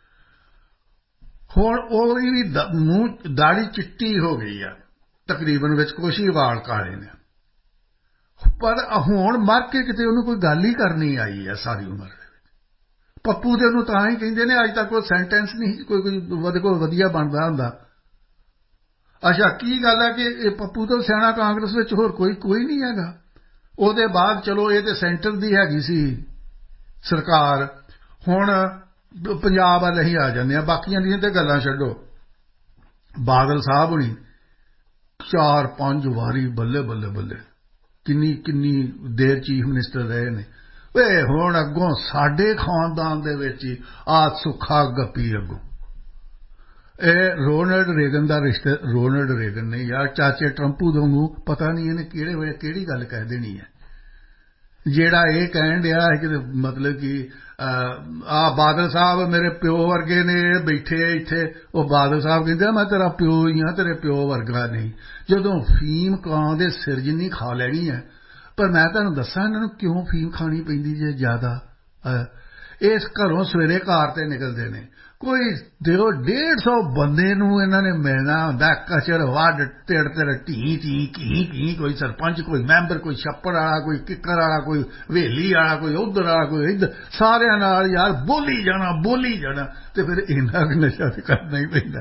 ਹੁਣ ਉਹਦੀ ਵੀ ਮੂੰਹ ਦਾੜੀ ਚਿੱਟੀ ਹੋ ਗਈ ਆ ਤਕਰੀਬਨ, ਵਿੱਚ ਕੁਛ ਹੀ ਵਾਲ ਕਾਲੇ ਨੇ, ਪਰ ਹੁਣ ਮਰ ਕੇ ਕਿਤੇ ਉਹਨੂੰ ਕੋਈ ਗੱਲ ਹੀ ਕਰਨੀ ਆਈ ਹੈ ਸਾਰੀ ਉਮਰ ਦੇ ਵਿੱਚ। ਪੱਪੂ ਤੇ ਉਹਨੂੰ ਤਾਂ ਹੀ ਕਹਿੰਦੇ ਨੇ, ਅੱਜ ਤੱਕ ਉਹ ਸੈਂਟੈਂਸ ਨਹੀਂ ਕੋਈ ਕੋਈ ਉਹਦੇ ਕੋਲ ਵਧੀਆ ਬਣਦਾ ਹੁੰਦਾ। ਅੱਛਾ, ਕੀ ਗੱਲ ਹੈ ਕਿ ਇਹ ਪੱਪੂ ਤੋਂ ਸਿਆਣਾ ਕਾਂਗਰਸ ਵਿੱਚ ਹੋਰ ਕੋਈ ਕੋਈ ਨਹੀਂ ਹੈਗਾ। ਉਹਦੇ ਬਾਅਦ ਚਲੋ ਇਹ ਤੇ ਸੈਂਟਰ ਦੀ ਹੈਗੀ ਸੀ ਸਰਕਾਰ, ਹੁਣ ਪੰਜਾਬ ਵੱਲ ਅਸੀਂ ਆ ਜਾਂਦੇ ਹਾਂ। ਬਾਕੀਆਂ ਦੀਆਂ ਤੇ ਗੱਲਾਂ ਛੱਡੋ, ਬਾਦਲ ਸਾਹਿਬ ਹੁਣੀ ਚਾਰ ਪੰਜ ਵਾਰੀ ਬੱਲੇ ਬੱਲੇ ਬੱਲੇ ਕਿੰਨੀ ਕਿੰਨੀ ਦੇਰ ਚੀਫ ਮਿਨਿਸਟਰ ਰਹੇ ਨੇ। ਵੇ ਹੁਣ ਅੱਗੋਂ ਸਾਡੇ ਖਾਨਦਾਨ ਦੇ ਵਿੱਚ ਹੀ ਆ ਸੁੱਖਾ ਗੱਪੀ ਅੱਗੋਂ ਇਹ ਰੋਨਲਡ ਰੇਗਨ ਦਾ ਰਿਸ਼ਤੇ, ਰੋਨਲਡ ਰੇਗਨ ਨੇ ਯਾਰ ਚਾਚੇ ਟਰੰਪੂ ਵਾਂਗੂ, ਪਤਾ ਨਹੀਂ ਇਹਨੇ ਕਿਹੜੇ ਵੇਲੇ ਕਿਹੜੀ ਗੱਲ ਕਹਿ ਦੇਣੀ ਹੈ। ਜਿਹੜਾ ਇਹ ਕਹਿਣ ਡਿਆ ਹੈ ਕਿ ਮਤਲਬ ਕਿ ਆ ਬਾਦਲ ਸਾਹਿਬ ਮੇਰੇ ਪਿਓ ਵਰਗੇ ਨੇ, ਬੈਠੇ ਇੱਥੇ, ਉਹ ਬਾਦਲ ਸਾਹਿਬ ਕਹਿੰਦੇ ਮੈਂ ਤੇਰਾ ਪਿਓ ਹੀ ਹਾਂ, ਤੇਰੇ ਪਿਓ ਵਰਗਾ ਨਹੀਂ। ਜਦੋਂ ਫੀਮ ਕਾਂ ਦੇ ਸਿਰ ਜਿੰਨੀ ਖਾ ਲੈਣੀ ਹੈ। ਪਰ ਮੈਂ ਤੁਹਾਨੂੰ ਦੱਸਾਂ ਇਹਨਾਂ ਨੂੰ ਕਿਉਂ ਫੀਮ ਖਾਣੀ ਪੈਂਦੀ ਜੇ ਜ਼ਿਆਦਾ। ਇਸ ਘਰੋਂ ਸਵੇਰੇ ਕਾਰ ਤੇ ਨਿਕਲਦੇ ਨੇ, ਕੋਈ ਦਿਓ ਡੇਢ ਸੌ ਬੰਦੇ ਨੂੰ ਇਹਨਾਂ ਨੇ ਮਿਲਣਾ ਹੁੰਦਾ, ਕਚਰ ਵੱਢ ਤਿੜ ਤਿੜ ਢੀ ਢੀ ਘੀ ਘੀ, ਕੋਈ ਸਰਪੰਚ, ਕੋਈ ਮੈਂਬਰ, ਕੋਈ ਛੱਪੜ ਵਾਲਾ, ਕੋਈ ਕਿੱਕਰ ਵਾਲਾ, ਕੋਈ ਹਵੇਲੀ ਵਾਲਾ, ਕੋਈ ਉੱਧਰ ਵਾਲਾ, ਕੋਈ ਇੱਧਰ, ਸਾਰਿਆਂ ਨਾਲ ਯਾਰ ਬੋਲੀ ਜਾਣਾ ਬੋਲੀ ਜਾਣਾ। ਤੇ ਫਿਰ ਇੰਨਾ ਕੁ ਨਸ਼ਾ ਤੇ ਕਰਨਾ ਹੀ ਪੈਂਦਾ,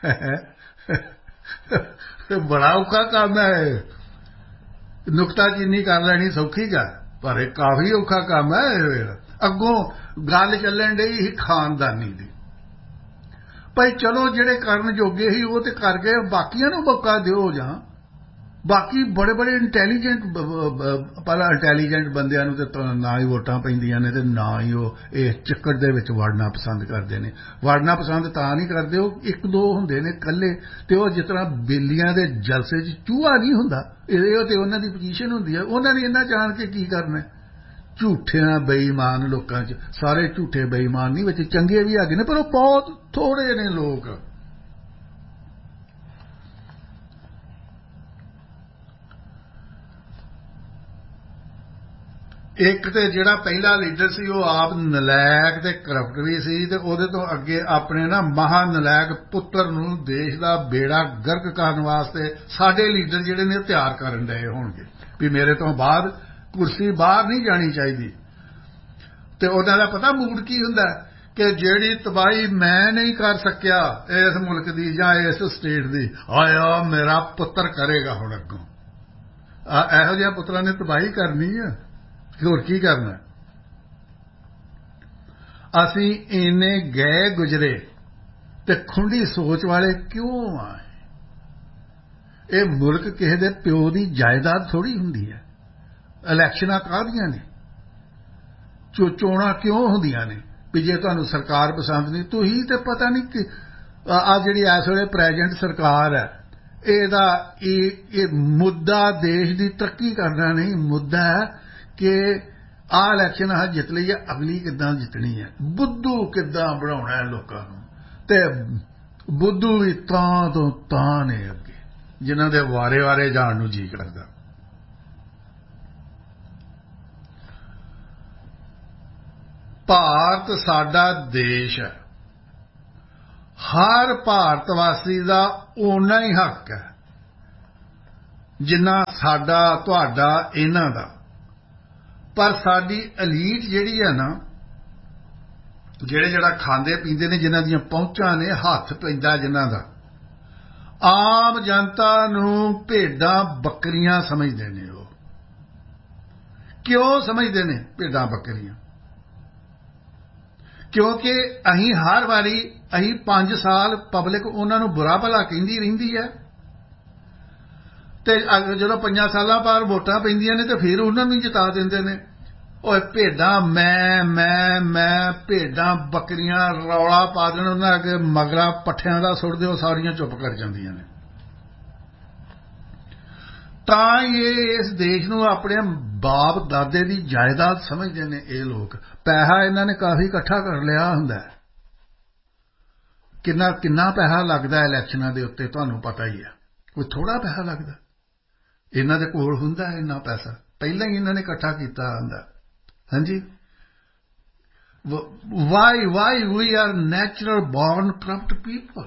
ਬੜਾ ਔਖਾ ਕੰਮ ਹੈ। ਨੁਕਤਾਚੀਨੀ ਕਰ ਲੈਣੀ ਸੌਖੀ ਗੱਲ, ਪਰ ਇਹ ਕਾਫੀ ਔਖਾ ਕੰਮ ਹੈ। ਅੱਗੋਂ ਗੱਲ ਚੱਲਣ ਡਈ ਸੀ ਖਾਨਦਾਨੀ ਦੀ, ਭਾਈ ਚਲੋ ਜਿਹੜੇ ਕਰਨ ਜੋਗੇ ਸੀ ਉਹ ਤੇ ਕਰ ਗਏ, ਬਾਕੀਆਂ ਨੂੰ ਮੌਕਾ ਦਿਓ। ਜਾਂ ਬਾਕੀ ਬੜੇ ਬੜੇ ਇੰਟੈਲੀਜੈਂਟ, ਪਹਿਲਾਂ ਇੰਟੈਲੀਜੈਂਟ ਬੰਦਿਆਂ ਨੂੰ ਤੇ ਨਾ ਹੀ ਵੋਟਾਂ ਪੈਂਦੀਆਂ ਨੇ ਤੇ ਨਾ ਹੀ ਉਹ ਇਹ ਚੱਕਰ ਦੇ ਵਿੱਚ ਵੜਨਾ ਪਸੰਦ ਕਰਦੇ ਨੇ। ਵੜਨਾ ਪਸੰਦ ਤਾਂ ਨਹੀਂ ਕਰਦੇ, ਉਹ ਇੱਕ ਦੋ ਹੁੰਦੇ ਨੇ ਇਕੱਲੇ, ਤੇ ਉਹ ਜਿਸ ਤਰ੍ਹਾਂ ਬੇਲੀਆਂ ਦੇ ਜਲਸੇ 'ਚ ਚੂਹਾ ਨਹੀਂ ਹੁੰਦਾ, ਇਹ ਤੇ ਉਹਨਾਂ ਦੀ ਪੋਜੀਸ਼ਨ ਹੁੰਦੀ ਹੈ। ਉਹਨਾਂ ਨੇ ਇਹਨਾਂ ਜਾਣ ਕੇ ਕੀ ਕਰਨਾ। ਝੂਠਿਆਂ ਬੇਈਮਾਨ ਲੋਕਾਂ 'ਚ, ਸਾਰੇ ਝੂਠੇ ਬੇਈਮਾਨ ਨਹੀਂ, ਵਿੱਚ ਚੰਗੇ ਵੀ ਹੈਗੇ ਨੇ, ਪਰ ਉਹ ਬਹੁਤ ਥੋੜੇ ਨੇ ਲੋਕ। ਇੱਕ ਤੇ ਜਿਹੜਾ ਪਹਿਲਾ ਲੀਡਰ ਸੀ ਉਹ ਆਪ ਨਲਾਇਕ ਤੇ ਕਰਪਟ ਵੀ ਸੀ, ਤੇ ਉਹਦੇ ਤੋਂ ਅੱਗੇ ਆਪਣੇ ਨਾ ਮਹਾ ਨਲਾਇਕ ਪੁੱਤਰ ਨੂੰ ਦੇਸ਼ ਦਾ ਬੇੜਾ ਗਰਕ ਕਰਨ ਵਾਸਤੇ ਸਾਡੇ ਲੀਡਰ ਜਿਹੜੇ ਨੇ ਤਿਆਰ ਕਰਨ ਡਏ ਹੋਣਗੇ ਵੀ ਮੇਰੇ ਤੋਂ ਬਾਅਦ ਕੁਰਸੀ ਬਾਹਰ ਨਹੀਂ ਜਾਣੀ ਚਾਹੀਦੀ। ਤੇ ਉਹਨਾਂ ਦਾ ਪਤਾ ਮੂਡ ਕੀ ਹੁੰਦਾ ਕਿ ਜਿਹੜੀ ਤਬਾਹੀ ਮੈਂ ਨਹੀਂ ਕਰ ਸਕਿਆ ਇਸ ਮੁਲਕ ਦੀ ਜਾਂ ਇਸ ਸਟੇਟ ਦੀ, ਆਇਆ ਮੇਰਾ ਪੁੱਤਰ ਕਰੇਗਾ। ਹੁਣ ਅੱਗੋਂ ਇਹੋ ਜਿਹੇ ਪੁੱਤਰਾਂ ਨੇ ਤਬਾਹੀ ਕਰਨੀ ਆ, ਹੋਰ ਕੀ ਕਰਨਾ। ਅਸੀਂ ਇੰਨੇ ਗਏ ਗੁਜਰੇ ਤੇ ਖੁੰਡੀ ਸੋਚ ਵਾਲੇ ਕਿਉਂ ਆਏ। ਇਹ ਮੁਲਕ ਕਿਸੇ ਦੇ ਪਿਓ ਦੀ ਜਾਇਦਾਦ ਥੋੜ੍ਹੀ ਹੁੰਦੀ ਹੈ। ਇਲੈਕਸ਼ਨਾਂ ਕਾਹਦੀਆਂ ਨੇ, ਚੋ ਚੋਣਾਂ ਕਿਉਂ ਹੁੰਦੀਆਂ ਨੇ ਵੀ ਜੇ ਤੁਹਾਨੂੰ ਸਰਕਾਰ ਪਸੰਦ ਨਹੀਂ, ਤੁਸੀਂ ਤੇ ਪਤਾ ਨਹੀਂ ਕਿ ਆ ਜਿਹੜੀ ਇਸ ਵੇਲੇ ਪ੍ਰੈਜ਼ੈਂਟ ਸਰਕਾਰ ਹੈ ਇਹਦਾ ਇਹ ਇਹ ਮੁੱਦਾ ਦੇਸ਼ ਦੀ ਤਰੱਕੀ ਕਰਨਾ ਨਹੀਂ, ਮੁੱਦਾ ਹੈ ਕਿ ਆਹ ਇਲੈਕਸ਼ਨ ਆਹ ਜਿੱਤ ਲਈ ਹੈ, ਅਗਲੀ ਕਿੱਦਾਂ ਜਿੱਤਣੀ ਹੈ, ਬੁੱਧੂ ਕਿੱਦਾਂ ਬਣਾਉਣਾ ਹੈ ਲੋਕਾਂ ਨੂੰ। ਤੇ ਬੁੱਧੂ ਵੀ ਤਾਂ ਤੋਂ ਤਾਂ ਨੇ ਅੱਗੇ ਜਿਨ੍ਹਾਂ ਦੇ ਵਾਰੇ ਵਾਰੇ ਜਾਣ ਨੂੰ ਜੀ ਕਰਦਾ। ਭਾਰਤ ਸਾਡਾ ਦੇਸ਼ ਹੈ, ਹਰ ਭਾਰਤ ਵਾਸੀ ਦਾ ਓਨਾ ਹੀ ਹੱਕ ਹੈ ਜਿੰਨਾ ਸਾਡਾ ਤੁਹਾਡਾ ਇਹਨਾਂ ਦਾ। ਪਰ ਸਾਡੀ ਐਲੀਟ ਜਿਹੜੀ ਹੈ ਨਾ, ਜਿਹੜੇ ਜਿਹੜਾ ਖਾਂਦੇ ਪੀਂਦੇ ਨੇ, ਜਿਨ੍ਹਾਂ ਦੀਆਂ ਪਹੁੰਚਾਂ ਨੇ, ਹੱਥ ਪੈਂਦਾ ਜਿਨ੍ਹਾਂ ਦਾ, ਆਮ ਜਨਤਾ ਨੂੰ ਭੇਡਾਂ ਬੱਕਰੀਆਂ ਸਮਝਦੇ ਨੇ। ਉਹ ਕਿਉਂ ਸਮਝਦੇ ਨੇ ਭੇਡਾਂ ਬੱਕਰੀਆਂ? ਕਿਉਂਕਿ ਅਸੀਂ ਹਰ ਵਾਰੀ ਅਸੀਂ ਪੰਜ ਸਾਲ ਪਬਲਿਕ ਉਹਨਾਂ ਨੂੰ ਬੁਰਾ ਭਲਾ ਕਹਿੰਦੀ ਰਹਿੰਦੀ ਹੈ, ਤੇ ਜਦੋਂ ਪੰਜਾਂ ਸਾਲਾਂ ਬਾਅਦ ਵੋਟਾਂ ਪੈਂਦੀਆਂ ਨੇ ਤੇ ਫਿਰ ਉਹਨਾਂ ਨੂੰ ਜਿਤਾ ਦਿੰਦੇ ਨੇ। ਓਏ ਭੇਡਾਂ ਮੈਂ ਮੈਂ ਮੈਂ ਭੇਡਾਂ ਬੱਕਰੀਆਂ ਰੌਲਾ ਪਾ ਦੇਣ ਉਹਨਾਂ ਅੱਗੇ, ਮਗਰਾ ਪੱਠਿਆਂ ਦਾ ਸੁੱਟ ਦਿਓ, ਸਾਰੀਆਂ ਚੁੱਪ ਕਰ ਜਾਂਦੀਆਂ ਨੇ। ਤਾਂ ਇਹ ਇਸ ਦੇਸ਼ ਨੂੰ ਆਪਣੇ ਬਾਪ ਦਾਦੇ ਦੀ ਜਾਇਦਾਦ ਸਮਝਦੇ ਨੇ ਇਹ ਲੋਕ। ਪੈਸਾ ਇਹਨਾਂ ਨੇ ਕਾਫੀ ਇਕੱਠਾ ਕਰ ਲਿਆ ਹੁੰਦਾ। ਕਿੰਨਾ ਕਿੰਨਾ ਪੈਸਾ ਲੱਗਦਾ ਇਲੈਕਸ਼ਨਾਂ ਦੇ ਉੱਤੇ ਤੁਹਾਨੂੰ ਪਤਾ ਹੀ ਹੈ। ਕੋਈ ਥੋੜ੍ਹਾ ਪੈਸਾ ਲੱਗਦਾ? ਇਹਨਾਂ ਦੇ ਕੋਲ ਹੁੰਦਾ ਇੰਨਾ ਪੈਸਾ, ਪਹਿਲਾਂ ਹੀ ਇਹਨਾਂ ਨੇ ਇਕੱਠਾ ਕੀਤਾ ਹੁੰਦਾ। ਹਾਂਜੀ, why why we R natural born corrupt people.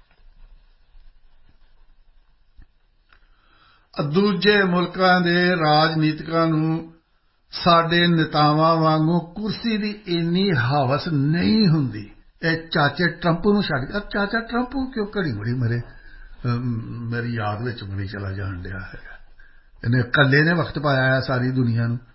ਦੂਜੇ ਮੁਲਕਾਂ ਦੇ ਰਾਜਨੀਤਿਕਾਂ ਨੂੰ ਸਾਡੇ ਨੇਤਾਵਾਂ ਵਾਂਗੂ ਕੁਰਸੀ ਦੀ ਇੰਨੀ ਹਵਸ ਨਹੀਂ ਹੁੰਦੀ। ਇਹ ਚਾਚੇ ਟਰੰਪ ਨੂੰ ਛੱਡ ਕੇ, ਚਾਚਾ ਟਰੰਪ ਕਿਉਂ ਘੜੀ ਮੁੜੀ ਮੇਰੇ ਮੇਰੀ ਯਾਦ ਵਿੱਚ ਬਣੀ ਚਲਾ ਜਾਣ ਡਿਆ ਹੈਗਾ। ਇਹਨੇ ਇਕੱਲੇ ਨੇ ਵਕਤ ਪਾਇਆ ਹੈ ਸਾਰੀ ਦੁਨੀਆ ਨੂੰ।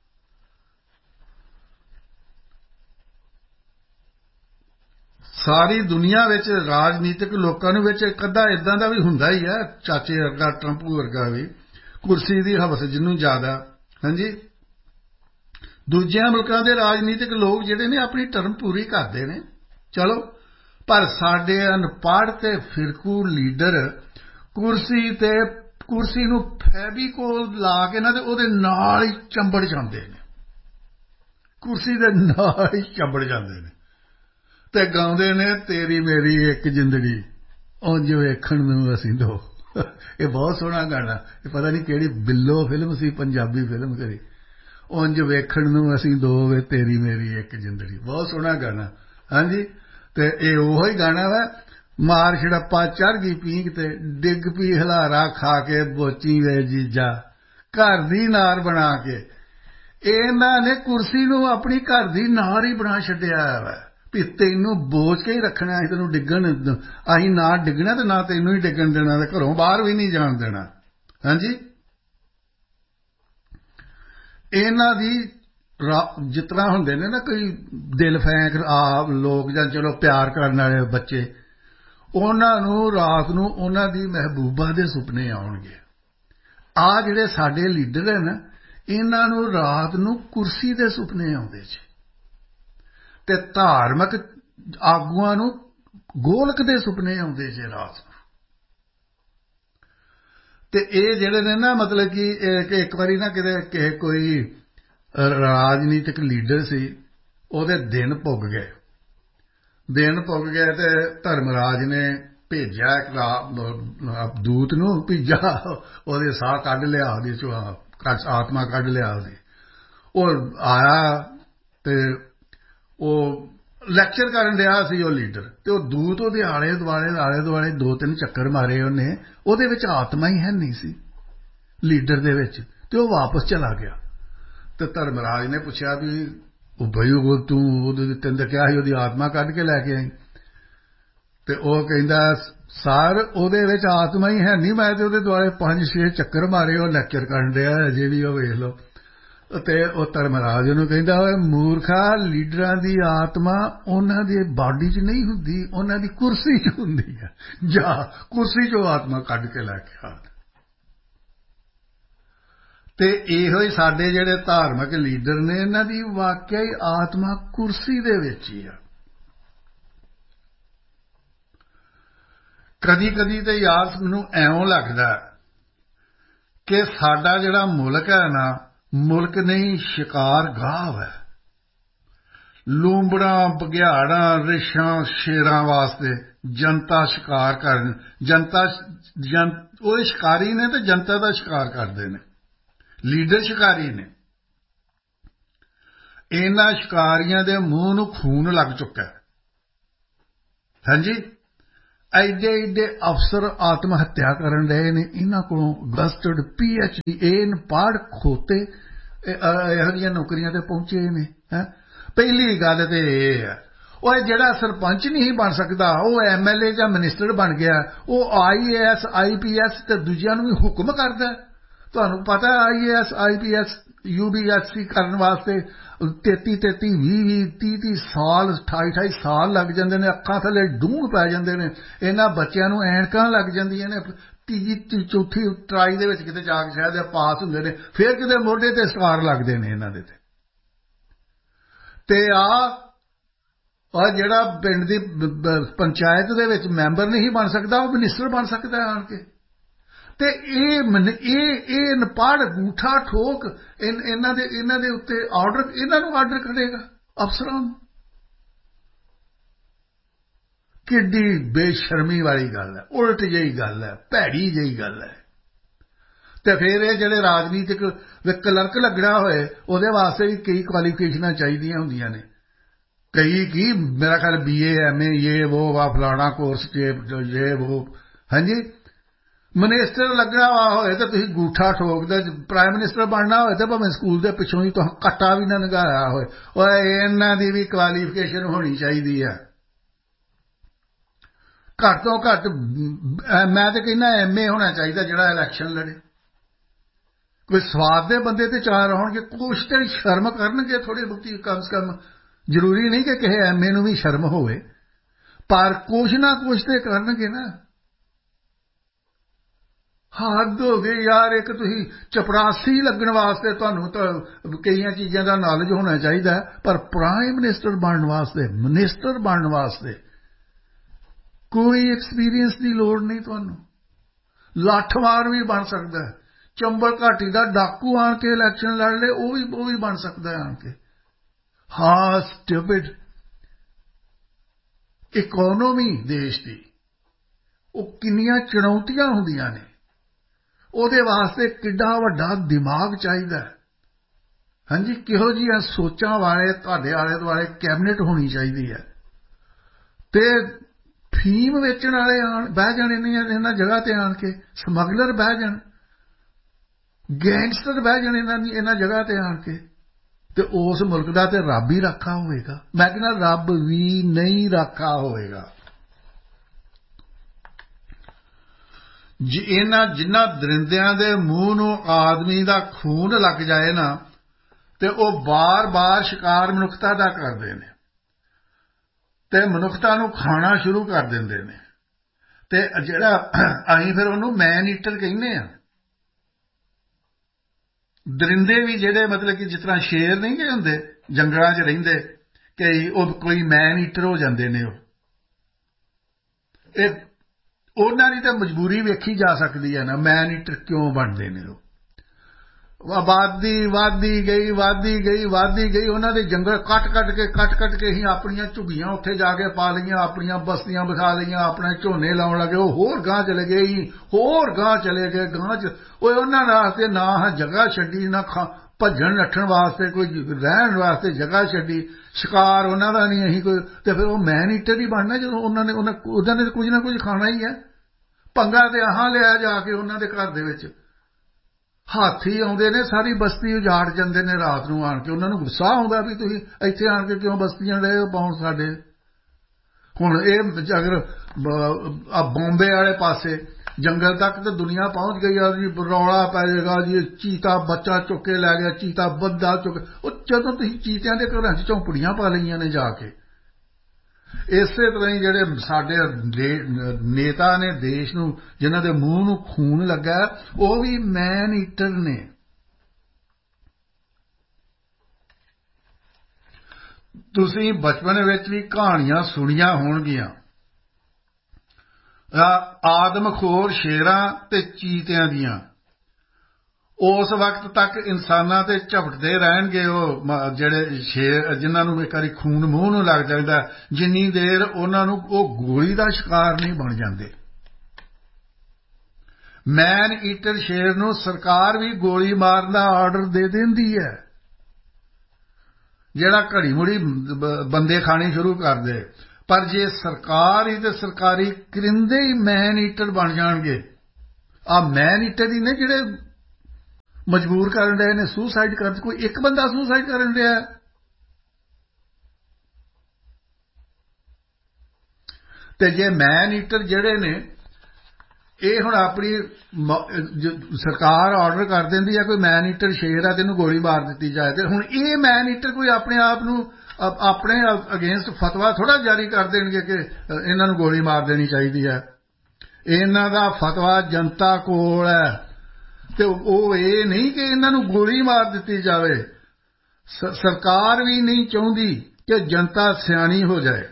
ਸਾਰੀ ਦੁਨੀਆ ਵਿੱਚ ਰਾਜਨੀਤਿਕ ਲੋਕਾਂ ਨੂੰ ਵਿੱਚ ਇੱਕ ਅੱਧਾ ਇਦਾਂ ਦਾ ਵੀ ਹੁੰਦਾ ਹੀ ਹੈ, ਚਾਚੇ ਵਰਗਾ, ਟਰੰਪ ਵਰਗਾ ਵੀ, ਕੁਰਸੀ ਦੀ ਹਵਸ ਜਿਹਨੂੰ ਜ਼ਿਆਦਾ। ਹਾਂਜੀ, ਦੂਜਿਆਂ ਮੁਲਕਾਂ ਦੇ ਰਾਜਨੀਤਿਕ ਲੋਕ ਜਿਹੜੇ ਨੇ ਆਪਣੀ ਟਰਮ ਪੂਰੀ ਕਰਦੇ ਨੇ, ਚਲੋ, ਪਰ ਸਾਡੇ ਅਨਪੜ੍ਹ ਤੇ ਫਿਰਕੂ ਲੀਡਰ ਕੁਰਸੀ ਤੇ ਕੁਰਸੀ ਨੂੰ ਫੈਵੀਕੋਲ ਲਾ ਕੇ ਨਾ ਤੇ ਉਹਦੇ ਨਾਲ ਹੀ ਚੰਬੜ ਜਾਂਦੇ ਨੇ, ਕੁਰਸੀ ਦੇ ਨਾਲ ਹੀ ਚੰਬੜ ਜਾਂਦੇ ਨੇ ਤੇ ਗਾਉਂਦੇ ਨੇ ਤੇਰੀ ਮੇਰੀ ਇੱਕ ਜ਼ਿੰਦਗੀ ਉਂਝ ਵੇਖਣ ਨੂੰ ਅਸੀਂ ਦੋ। ਇਹ ਬਹੁਤ ਸੋਹਣਾ ਗਾਣਾ, ਇਹ ਪਤਾ ਨਹੀਂ ਕਿਹੜੀ ਬਿੱਲੋ ਫਿਲਮ ਸੀ, ਪੰਜਾਬੀ ਫਿਲਮ ਕਰੀ, ਉਂਝ ਵੇਖਣ ਨੂੰ ਅਸੀਂ ਦੋ ਵੇ ਤੇਰੀ ਮੇਰੀ ਇੱਕ ਜ਼ਿੰਦਗੀ। ਬਹੁਤ ਸੋਹਣਾ ਗਾਣਾ। ਹਾਂਜੀ, ਤੇ ਇਹ ਉਹੋ ਹੀ ਗਾਣਾ ਵਾ, ਮਾਰ ਛੜੱਪਾ ਚੜ੍ਹ ਗਈ ਪੀਂਘ ਤੇ, ਡਿੱਗ ਪੀ ਹਲਾਰਾ ਖਾ ਕੇ ਬੋਚੀ ਵੇ ਜੀਜਾ, ਘਰ ਦੀ ਨਾਰ ਬਣਾ ਕੇ। ਇਹਨਾਂ ਨੇ ਕੁਰਸੀ ਨੂੰ ਆਪਣੀ ਘਰ ਦੀ ਨਾਰ ਹੀ ਬਣਾ ਛੱਡਿਆ ਵਾ ਵੀ ਤੈਨੂੰ ਬੋਚ ਕੇ ਹੀ ਰੱਖਣਾ, ਅਸੀਂ ਤੈਨੂੰ ਡਿੱਗਣ, ਅਸੀਂ ਨਾ ਡਿੱਗਣਾ ਤੇ ਨਾ ਤੈਨੂੰ ਹੀ ਡਿੱਗਣ ਦੇਣਾ, ਤੇ ਘਰੋਂ ਬਾਹਰ ਵੀ ਨਹੀਂ ਜਾਣ ਦੇਣਾ। ਹਾਂਜੀ, ਇਹਨਾਂ ਦੀ ਜਿਸ ਤਰ੍ਹਾਂ ਹੁੰਦੇ ਨੇ ਨਾ ਕੋਈ ਦਿਲ ਫੈਂਕ ਆਪ ਲੋਕ, ਜਾਂ ਚਲੋ ਪਿਆਰ ਕਰਨ ਵਾਲੇ ਬੱਚੇ, ਉਹਨਾਂ ਨੂੰ ਰਾਤ ਨੂੰ ਉਹਨਾਂ ਦੀ ਮਹਿਬੂਬਾ ਦੇ ਸੁਪਨੇ ਆਉਣਗੇ। ਆਹ ਜਿਹੜੇ ਸਾਡੇ ਲੀਡਰ ਹੈ ਨਾ, ਇਹਨਾਂ ਨੂੰ ਰਾਤ ਨੂੰ ਕੁਰਸੀ ਦੇ ਸੁਪਨੇ ਆਉਂਦੇ ਜੀ, ਤੇ ਧਾਰਮਿਕ ਆਗੂਆਂ ਨੂੰ ਗੋਲਕ ਦੇ ਸੁਪਨੇ ਆਉਂਦੇ ਜੇ ਰਾਤ ਨੂੰ। ਤੇ ਇਹ ਜਿਹੜੇ ਨੇ ਨਾ, ਮਤਲਬ ਕਿ ਇੱਕ ਵਾਰੀ ਨਾ ਕਿਤੇ ਕਿਸੇ ਕੋਈ ਰਾਜਨੀਤਿਕ ਲੀਡਰ ਸੀ, ਉਹਦੇ ਦਿਨ ਪੁੱਗ ਗਏ, ਦਿਨ ਪੁੱਗ ਗਏ ਤੇ ਧਰਮਰਾਜ ਨੇ ਭੇਜਿਆ ਇੱਕ ਦੂਤ ਨੂੰ, ਭੇਜਾ, ਉਹਦੇ ਸਾਹ ਕੱਢ ਲਿਆ, ਉਹਦੀ ਆਤਮਾ ਕੱਢ ਲਿਆ ਉਹਦੀ। ਉਹ ਆਇਆ ਤੇ ਉਹ ਲੈਕਚਰ ਕਰਨ ਰਿਹਾ ਸੀ ਉਹ ਲੀਡਰ, ਤੇ ਉਹ ਦੂਤ ਉਹਦੇ ਆਲੇ ਦੁਆਲੇ ਆਲੇ ਦੁਆਲੇ ਦੋ ਤਿੰਨ ਚੱਕਰ ਮਾਰੇ ਉਹਨੇ, ਉਹਦੇ ਵਿੱਚ ਆਤਮਾ ਹੀ ਹੈ ਨਹੀਂ ਸੀ ਲੀਡਰ ਦੇ ਵਿੱਚ, ਤੇ ਉਹ ਵਾਪਸ ਚਲਾ ਗਿਆ। ਤੇ ਧਰਮਰਾਜ ਨੇ ਪੁੱਛਿਆ ਵੀ ਉਹ ਬਈ ਉਹ ਤੂੰ ਉਹਦੇ ਤੈਨੂੰ ਕਿਹਾ ਸੀ ਉਹਦੀ ਆਤਮਾ ਕੱਢ ਕੇ ਲੈ ਕੇ ਆਈ? ਤੇ ਉਹ ਕਹਿੰਦਾ ਸਰ ਉਹਦੇ ਵਿੱਚ ਆਤਮਾ ਹੀ ਹੈ ਨਹੀਂ, ਮੈਂ ਤੇ ਉਹਦੇ ਦੁਆਲੇ ਪੰਜ ਛੇ ਚੱਕਰ ਮਾਰੇ, ਉਹ ਲੈਕਚਰ ਕਰਨ ਰਿਹਾ ਅਜੇ ਵੀ, ਉਹ ਵੇਖ ਲਓ। ਤੇ ਉਹ ਧਰਮਰਾਜ ਨੂੰ ਕਹਿੰਦਾ ਓਏ ਮੂਰਖਾ, ਲੀਡਰਾਂ ਦੀ ਆਤਮਾ ਉਹਨਾਂ ਦੀ ਬਾਡੀ 'ਚ ਨਹੀਂ ਹੁੰਦੀ, ਉਹਨਾਂ ਦੀ ਕੁਰਸੀ 'ਚ ਹੁੰਦੀ ਹੈ, ਜਾ ਕੁਰਸੀ 'ਚੋਂ ਆਤਮਾ ਕੱਢ ਕੇ ਲੈ ਕੇ ਆ। ਤੇ ਇਹੋ ਹੀ ਸਾਡੇ ਜਿਹੜੇ ਧਾਰਮਿਕ ਲੀਡਰ ਨੇ, ਇਹਨਾਂ ਦੀ ਵਾਕਿਆ ਹੀ ਆਤਮਾ ਕੁਰਸੀ ਦੇ ਵਿੱਚ ਹੀ ਆ। ਕਦੀ ਕਦੀ ਤੇ ਯਾਰ ਮੈਨੂੰ ਐਉਂ ਲੱਗਦਾ ਕਿ ਸਾਡਾ ਜਿਹੜਾ ਮੁਲਕ ਹੈ ਨਾ, ਮੁਲਕ ਨਹੀਂ ਸ਼ਿਕਾਰ ਗਾਹ ਹੈ। ਲੂੰਬੜਾਂ, ਬਘਿਆੜਾਂ, ਰਿਛਾਂ, ਸ਼ੇਰਾਂ ਵਾਸਤੇ ਜਨਤਾ ਸ਼ਿਕਾਰ ਕਰਨ, ਜਨਤਾ ਜਨ ਉਹ ਸ਼ਿਕਾਰੀ ਨੇ ਤੇ ਜਨਤਾ ਦਾ ਸ਼ਿਕਾਰ ਕਰਦੇ ਨੇ, ਲੀਡਰ ਸ਼ਿਕਾਰੀ ਨੇ। ਇਹਨਾਂ ਸ਼ਿਕਾਰੀਆਂ ਦੇ ਮੂੰਹ ਨੂੰ ਖੂਨ ਲੱਗ ਚੁੱਕਾ ਹੈ। ਹਾਂਜੀ, ਐਡੇ ਐਡੇ ਅਫਸਰ ਆਤਮ ਹੱਤਿਆ ਕਰਨ ਰਹੇ ਨੇ, ਇਹਨਾਂ ਕੋਲੋਂ ਗਸਟਡ ਪੀ ਐਚ ਡੀ ਇਹ ਪੜ੍ਹ ਖੋਤੇ ਇਹੋ ਜਿਹੀਆਂ ਨੌਕਰੀਆਂ ਤੇ ਪਹੁੰਚੇ ਨੇ। ਹੈ ਪਹਿਲੀ ਗੱਲ ਤੇ ਇਹ ਹੈ, ਉਹ ਜਿਹੜਾ ਸਰਪੰਚ ਨਹੀਂ ਬਣ ਸਕਦਾ ਉਹ ਐਮ ਐਲ ਏ ਜਾਂ ਮਿਨਿਸਟਰ ਬਣ ਗਿਆ, ਉਹ ਆਈ A S I P S ਤੇ ਦੂਜਿਆਂ ਨੂੰ ਵੀ ਹੁਕਮ ਕਰਦਾ। ਤੁਹਾਨੂੰ ਪਤਾ ਆਈ A S I P S you B S C ਕਰਨ ਵਾਸਤੇ ਤੇਤੀ ਤੇਤੀ ਵੀਹ ਵੀਹ ਤੀਹ ਤੀਹ ਸਾਲ ਅਠਾਈ ਅਠਾਈ ਸਾਲ ਲੱਗ ਜਾਂਦੇ ਨੇ, ਅੱਖਾਂ ਥੱਲੇ ਡੂੰਘ ਪੈ ਜਾਂਦੇ ਨੇ, ਇਹਨਾਂ ਬੱਚਿਆਂ ਨੂੰ ਐਨਕਾਂ ਲੱਗ ਜਾਂਦੀਆਂ ਨੇ, ਤੀਜੀ ਚੌਥੀ ਟਰਾਈ ਦੇ ਵਿੱਚ ਕਿਤੇ ਜਾ ਕੇ ਸ਼ਾਇਦ ਪਾਸ ਹੁੰਦੇ ਨੇ, ਫਿਰ ਕਿਤੇ ਮੋਢੇ ਤੇ ਸਟਾਰ ਲੱਗਦੇ ਨੇ ਇਹਨਾਂ ਦੇ। ਤੇ ਆ ਆ ਜਿਹੜਾ ਪਿੰਡ ਦੀ ਪੰਚਾਇਤ ਦੇ ਵਿੱਚ ਮੈਂਬਰ ਨਹੀਂ ਬਣ ਸਕਦਾ, ਉਹ ਮਿਨਿਸਟਰ ਬਣ ਸਕਦਾ ਆਣ ਕੇ। ਤੇ ਇਹ ਇਹ ਇਹ ਨਪੜ ਗੂਠਾ ਠੋਕ ਇਹਨਾਂ ਦੇ ਇਹਨਾਂ ਦੇ ਉੱਤੇ ਆਰਡਰ, ਇਹਨਾਂ ਨੂੰ ਆਰਡਰ ਕਰੇਗਾ ਅਫਸਰਾਂ ਨੂੰ। ਕਿੱਡੀ ਬੇਸ਼ਰਮੀ ਵਾਲੀ ਗੱਲ ਹੈ, ਉਲਟ ਜਿਹੀ ਗੱਲ ਹੈ, ਭੈੜੀ ਜਿਹੀ ਗੱਲ ਹੈ। ਤੇ ਫਿਰ ਇਹ ਜਿਹੜੇ ਰਾਜਨੀਤਿਕ ਕਲਰਕ ਲੱਗਣਾ ਹੋਏ ਉਹਦੇ ਵਾਸਤੇ ਵੀ ਕਈ ਕੁਆਲੀਫਿਕੇਸ਼ਨਾਂ ਚਾਹੀਦੀਆਂ ਹੁੰਦੀਆਂ ਨੇ। ਕਈ ਕੀ ਮੇਰਾ ਖਿਆਲ ਬੀ ਏ ਐਮ ਏ ਇਹ ਵੋ ਵਾ ਫਲਾਣਾ ਕੋਰਸ ਜੇ ਵੋ। ਹਾਂਜੀ, ਮਿਨਿਸਟਰ ਲੱਗਣਾ ਵਾ ਹੋਏ ਤਾਂ ਤੁਸੀਂ ਗੂਠਾ ਠੋਕਦੇ, ਪ੍ਰਾਈਮ ਮਿਨਿਸਟਰ ਬਣਨਾ ਹੋਏ ਤਾਂ ਭਾਵੇਂ ਸਕੂਲ ਦੇ ਪਿੱਛੋਂ ਹੀ ਤੁਸੀਂ ਕੱਟਾ ਵੀ ਨਾ ਲੰਘਾਇਆ ਹੋਏ। ਓਏ ਇਹਨਾਂ ਦੀ ਵੀ ਕੁਆਲੀਫਿਕੇਸ਼ਨ ਹੋਣੀ ਚਾਹੀਦੀ ਹੈ ਘੱਟ ਤੋਂ ਘੱਟ। ਮੈਂ ਤਾਂ ਕਹਿੰਦਾ ਐਮ ਏ ਹੋਣਾ ਚਾਹੀਦਾ ਜਿਹੜਾ ਇਲੈਕਸ਼ਨ ਲੜੇ। ਕੋਈ ਸਵਾਦ ਦੇ ਬੰਦੇ ਤੇ ਚਾਰ ਆਉਣਗੇ, ਕੁਛ ਤੇ ਸ਼ਰਮ ਕਰਨਗੇ ਥੋੜੀ ਬਹੁਤੀ ਕਮ ਸੇ ਕਮ। ਜ਼ਰੂਰੀ ਨਹੀਂ ਕਿ ਕਿਸੇ ਐਮ ਏ ਨੂੰ ਵੀ ਸ਼ਰਮ ਹੋਵੇ, ਪਰ ਕੁਛ ਨਾ ਕੁਛ ਤੇ ਕਰਨਗੇ ਨਾ। ਹੱਦ ਹੋ ਗਈ ਯਾਰ। ਇੱਕ ਤੁਸੀਂ ਚਪੜਾਸੀ ਲੱਗਣ ਵਾਸਤੇ ਤੁਹਾਨੂੰ ਤਾਂ ਕਈਆਂ ਚੀਜ਼ਾਂ ਦਾ ਨੌਲੇਜ ਹੋਣਾ ਚਾਹੀਦਾ, ਪਰ ਪ੍ਰਾਈਮ ਮਿਨਿਸਟਰ ਬਣਨ ਵਾਸਤੇ, ਮਿਨਿਸਟਰ ਬਣਨ ਵਾਸਤੇ ਕੋਈ ਐਕਸਪੀਰੀਅੰਸ ਦੀ ਲੋੜ ਨਹੀਂ ਤੁਹਾਨੂੰ। ਲੱਠਮਾਰ ਵੀ ਬਣ ਸਕਦਾ, ਚੰਬਲ ਘਾਟੀ ਦਾ ਡਾਕੂ ਆਣ ਕੇ ਇਲੈਕਸ਼ਨ ਲੜ ਲੇ, ਉਹ ਵੀ ਉਹ ਵੀ ਬਣ ਸਕਦਾ ਆਣ ਕੇ। ਹਾਂ, ਸਟੂਪਿਡ ਇਕੋਨੋਮੀ ਦੇਸ਼ ਦੀ, ਉਹ ਕਿੰਨੀਆਂ ਚੁਣੌਤੀਆਂ ਹੁੰਦੀਆਂ ਨੇ, ਉਹਦੇ ਵਾਸਤੇ ਕਿੱਡਾ ਵੱਡਾ ਦਿਮਾਗ ਚਾਹੀਦਾ। ਹਾਂਜੀ, ਕਿਹੋ ਜਿਹੀਆਂ ਸੋਚਾਂ ਵਾਲੇ ਤੁਹਾਡੇ ਆਲੇ ਦੁਆਲੇ ਕੈਬਨਿਟ ਹੋਣੀ ਚਾਹੀਦੀ ਹੈ। ਤੇ ਫੀਮ ਵੇਚਣ ਵਾਲੇ ਆਣ ਬਹਿ ਜਾਣ ਇਹਨਾਂ ਜਗ੍ਹਾ ਤੇ ਆਣ ਕੇ, ਸਮਗਲਰ ਬਹਿ ਜਾਣ, ਗੈਂਗਸਟਰ ਬਹਿ ਜਾਣ ਇਹਨਾਂ ਦੀ ਇਹਨਾਂ ਜਗ੍ਹਾ ਤੇ ਆਣ ਕੇ। ਤੇ ਉਸ ਮੁਲਕ ਦਾ ਤੇ ਰੱਬ ਹੀ ਰਾਖਾ ਹੋਵੇਗਾ। ਮੈਂ ਕਹਿੰਦਾ ਰੱਬ ਵੀ ਨਹੀਂ ਰਾਖਾ ਹੋਵੇਗਾ। ਇਹਨਾਂ ਜਿਨ੍ਹਾਂ ਦਰਿੰਦਿਆਂ ਦੇ ਮੂੰਹ ਨੂੰ ਆਦਮੀ ਦਾ ਖੂਨ ਲੱਗ ਜਾਏ ਨਾ, ਤੇ ਉਹ ਬਾਰ-ਬਾਰ ਸ਼ਿਕਾਰ ਮਨੁੱਖਤਾ ਦਾ ਕਰਦੇ ਨੇ ਤੇ ਮਨੁੱਖਤਾ ਨੂੰ ਖਾਣਾ ਸ਼ੁਰੂ ਕਰ ਦਿੰਦੇ ਨੇ। ਤੇ ਜਿਹੜਾ ਅਸੀਂ ਫਿਰ ਉਹਨੂੰ ਮੈਨ ਈਟਰ ਕਹਿੰਦੇ ਆ। ਦਰਿੰਦੇ ਵੀ ਜਿਹੜੇ ਮਤਲਬ ਕਿ ਜਿਸ ਤਰ੍ਹਾਂ ਸ਼ੇਰ ਨਹੀਂ ਗਏ ਹੁੰਦੇ ਜੰਗਲਾਂ 'ਚ ਰਹਿੰਦੇ, ਕਈ ਉਹ ਕੋਈ ਮੈਨ ਈਟਰ ਹੋ ਜਾਂਦੇ ਨੇ। ਉਹ ਇਹ ਉਹਨਾਂ ਦੀ ਤਾਂ ਮਜਬੂਰੀ ਵੇਖੀ ਜਾ ਸਕਦੀ ਹੈ ਨਾ, ਮੈਨ ਈਟਰ ਕਿਉਂ ਬਣਦੇ ਨੇ। ਉਹ ਆਬਾਦੀ ਵੱਧਦੀ ਗਈ ਵੱਧਦੀ ਗਈ ਵੱਧਦੀ ਗਈ, ਉਹਨਾਂ ਦੇ ਜੰਗਲ ਕੱਟ ਕੱਟ ਕੇ ਕੱਟ ਕੱਟ ਕੇ ਹੀ ਆਪਣੀਆਂ ਝੁੱਗੀਆਂ ਉੱਥੇ ਜਾ ਕੇ ਪਾ ਲਈਆਂ, ਆਪਣੀਆਂ ਬਸਤੀਆਂ ਵਿਖਾ ਲਈਆਂ, ਆਪਣੇ ਝੋਨੇ ਲਾਉਣ ਲੱਗੇ। ਉਹ ਹੋਰ ਗਾਂਹ ਚਲੇ ਗਏ ਹੀ, ਹੋਰ ਗਾਂਹ ਚਲੇ ਗਏ ਗਾਂਹ 'ਚ। ਉਹ ਉਹਨਾਂ ਵਾਸਤੇ ਨਾ ਜਗ੍ਹਾ ਛੱਡੀ, ਨਾ ਭੱਜਣ ਨੱਠਣ ਵਾਸਤੇ ਕੋਈ ਰਹਿਣ ਵਾਸਤੇ ਜਗ੍ਹਾ ਛੱਡੀ। ਸ਼ਿਕਾਰ ਉਹਨਾਂ ਦਾ ਨਹੀਂ ਅਸੀਂ ਕੋਈ। ਤੇ ਫਿਰ ਉਹ ਮੈਨ ਈਟਰ ਹੀ ਬਣਨਾ ਜਦੋਂ ਉਹਨਾਂ ਨੇ ਉਹਨਾਂ ਉਹਨਾਂ ਨੇ ਕੁਝ ਨਾ ਕੁਝ ਖਾਣਾ ਹੀ ਹੈ। ਪੰਗਾ ਤੇ ਆਹਾਂ ਲਿਆ ਜਾ ਕੇ ਉਹਨਾਂ ਦੇ ਘਰ ਦੇ ਵਿੱਚ। ਹਾਥੀ ਆਉਂਦੇ ਨੇ, ਸਾਰੀ ਬਸਤੀ ਉਜਾੜ ਜਾਂਦੇ ਨੇ ਰਾਤ ਨੂੰ ਆਣ ਕੇ। ਉਹਨਾਂ ਨੂੰ ਗੁੱਸਾ ਆਉਂਦਾ ਵੀ ਤੁਸੀਂ ਇੱਥੇ ਆਣ ਕੇ ਕਿਉਂ ਬਸਤੀਆਂ ਰਹੇ ਹੋ ਪਾਉਣ ਸਾਡੇ। ਹੁਣ ਇਹ ਅਗਰ ਆ ਬੰਬੇ ਵਾਲੇ ਪਾਸੇ ਜੰਗਲ ਤੱਕ ਤਾਂ ਦੁਨੀਆ ਪਹੁੰਚ ਗਈ ਆ ਜੀ, ਰੌਲਾ ਪੈ ਜਾਏਗਾ ਜੀ, ਚੀਤਾ ਬੱਚਾ ਚੁੱਕ ਕੇ ਲੈ ਗਿਆ, ਚੀਤਾ ਬੰਦਾ ਚੁੱਕ। ਉਹ ਜਦੋਂ ਤੁਸੀਂ ਚੀਤਿਆਂ ਦੇ ਘਰਾਂ 'ਚ ਝੌਂਪੜੀਆਂ ਪਾ ਲਈਆਂ ਨੇ ਜਾ ਕੇ। ਇਸੇ ਤਰ੍ਹਾਂ ਹੀ ਜਿਹੜੇ ਸਾਡੇ ਨੇਤਾ ਨੇ ਦੇਸ਼ ਨੂੰ, ਜਿਨ੍ਹਾਂ ਦੇ ਮੂੰਹ ਨੂੰ ਖੂਨ ਲੱਗਾ, ਉਹ ਵੀ ਮੈਨ ਈਟਰ ਨੇ। ਤੁਸੀਂ ਬਚਪਨ ਵਿੱਚ ਵੀ ਕਹਾਣੀਆਂ ਸੁਣੀਆਂ ਹੋਣਗੀਆਂ, ਆਦਮਖੋਰ ਸ਼ੇਰਾਂ ਤੇ ਚੀਤਿਆਂ ਦੀਆਂ। ਉਸ ਵਕਤ ਤੱਕ ਇਨਸਾਨਾਂ ਤੇ ਝਪਟਦੇ ਰਹਿਣਗੇ ਉਹ ਜਿਹੜੇ ਸ਼ੇਰ, ਜਿਨ੍ਹਾਂ ਨੂੰ ਇੱਕ ਵਾਰੀ ਖੂਨ ਮੂੰਹ ਨੂੰ ਲੱਗ ਜਾਂਦਾ, ਜਿੰਨੀ ਦੇਰ ਉਹਨਾਂ ਨੂੰ ਉਹ ਗੋਲੀ ਦਾ ਸ਼ਿਕਾਰ ਨਹੀਂ ਬਣ ਜਾਂਦੇ। ਮੈਨ ਈਟਰ ਸ਼ੇਰ ਨੂੰ ਸਰਕਾਰ ਵੀ ਗੋਲੀ ਮਾਰਨ ਦਾ ਆਰਡਰ ਦੇ ਦਿੰਦੀ ਹੈ। ਜਿਹੜਾ ਘੜੀ ਮੁੜੀ ਬੰਦੇ ਖਾਣੇ ਸ਼ੁਰੂ ਕਰ ਦੇ। ਪਰ ਜੇ ਸਰਕਾਰ ਹੀ ਤੇ ਸਰਕਾਰੀ ਕਰਿੰਦੇ ਹੀ ਮੈਨ ਈਟਰ ਬਣ ਜਾਣਗੇ, ਆ ਮੈਨ ਈਟਰ ਹੀ ਨੇ ਜਿਹੜੇ ਮਜਬੂਰ ਕਰਨ ਰਹੇ ਨੇ ਸੁਸਾਈਡ ਕਰਨ। ਕੋਈ ਇੱਕ ਬੰਦਾ ਸੁਸਾਈਡ ਕਰਨ ਰਿਹਾ ਤੇ ਜੇ ਮੈਨ ਈਟਰ ਜਿਹੜੇ ਨੇ ਇਹ ਹੁਣ ਆਪਣੀ ਸਰਕਾਰ ਆਰਡਰ ਕਰ ਦਿੰਦੀ ਹੈ ਕੋਈ ਮੈਨ ਈਟਰ ਸ਼ੇਰ ਹੈ ਤੇ ਇਹਨੂੰ ਗੋਲੀ ਮਾਰ ਦਿੱਤੀ ਜਾਏ, ਤੇ ਹੁਣ ਇਹ ਮੈਨ ਈਟਰ ਕੋਈ ਆਪਣੇ ਆਪ ਨੂੰ ਆਪਣੇ ਅਗੇਂਸਟ ਫਤਵਾ ਥੋੜ੍ਹਾ ਜਾਰੀ ਕਰ ਦੇਣਗੇ ਕਿ ਇਹਨਾਂ ਨੂੰ ਗੋਲੀ ਮਾਰ ਦੇਣੀ ਚਾਹੀਦੀ ਹੈ। ਇਹਨਾਂ ਦਾ ਫਤਵਾ ਜਨਤਾ ਕੋਲ ਹੈ ਤੇ ਉਹ ਇਹ ਨਹੀਂ ਕਿ ਇਹਨਾਂ ਨੂੰ ਗੋਲੀ ਮਾਰ ਦਿੱਤੀ ਜਾਵੇ। ਸਰਕਾਰ ਵੀ ਨਹੀਂ ਚਾਹੁੰਦੀ ਕਿ ਜਨਤਾ ਸਿਆਣੀ ਹੋ ਜਾਏ।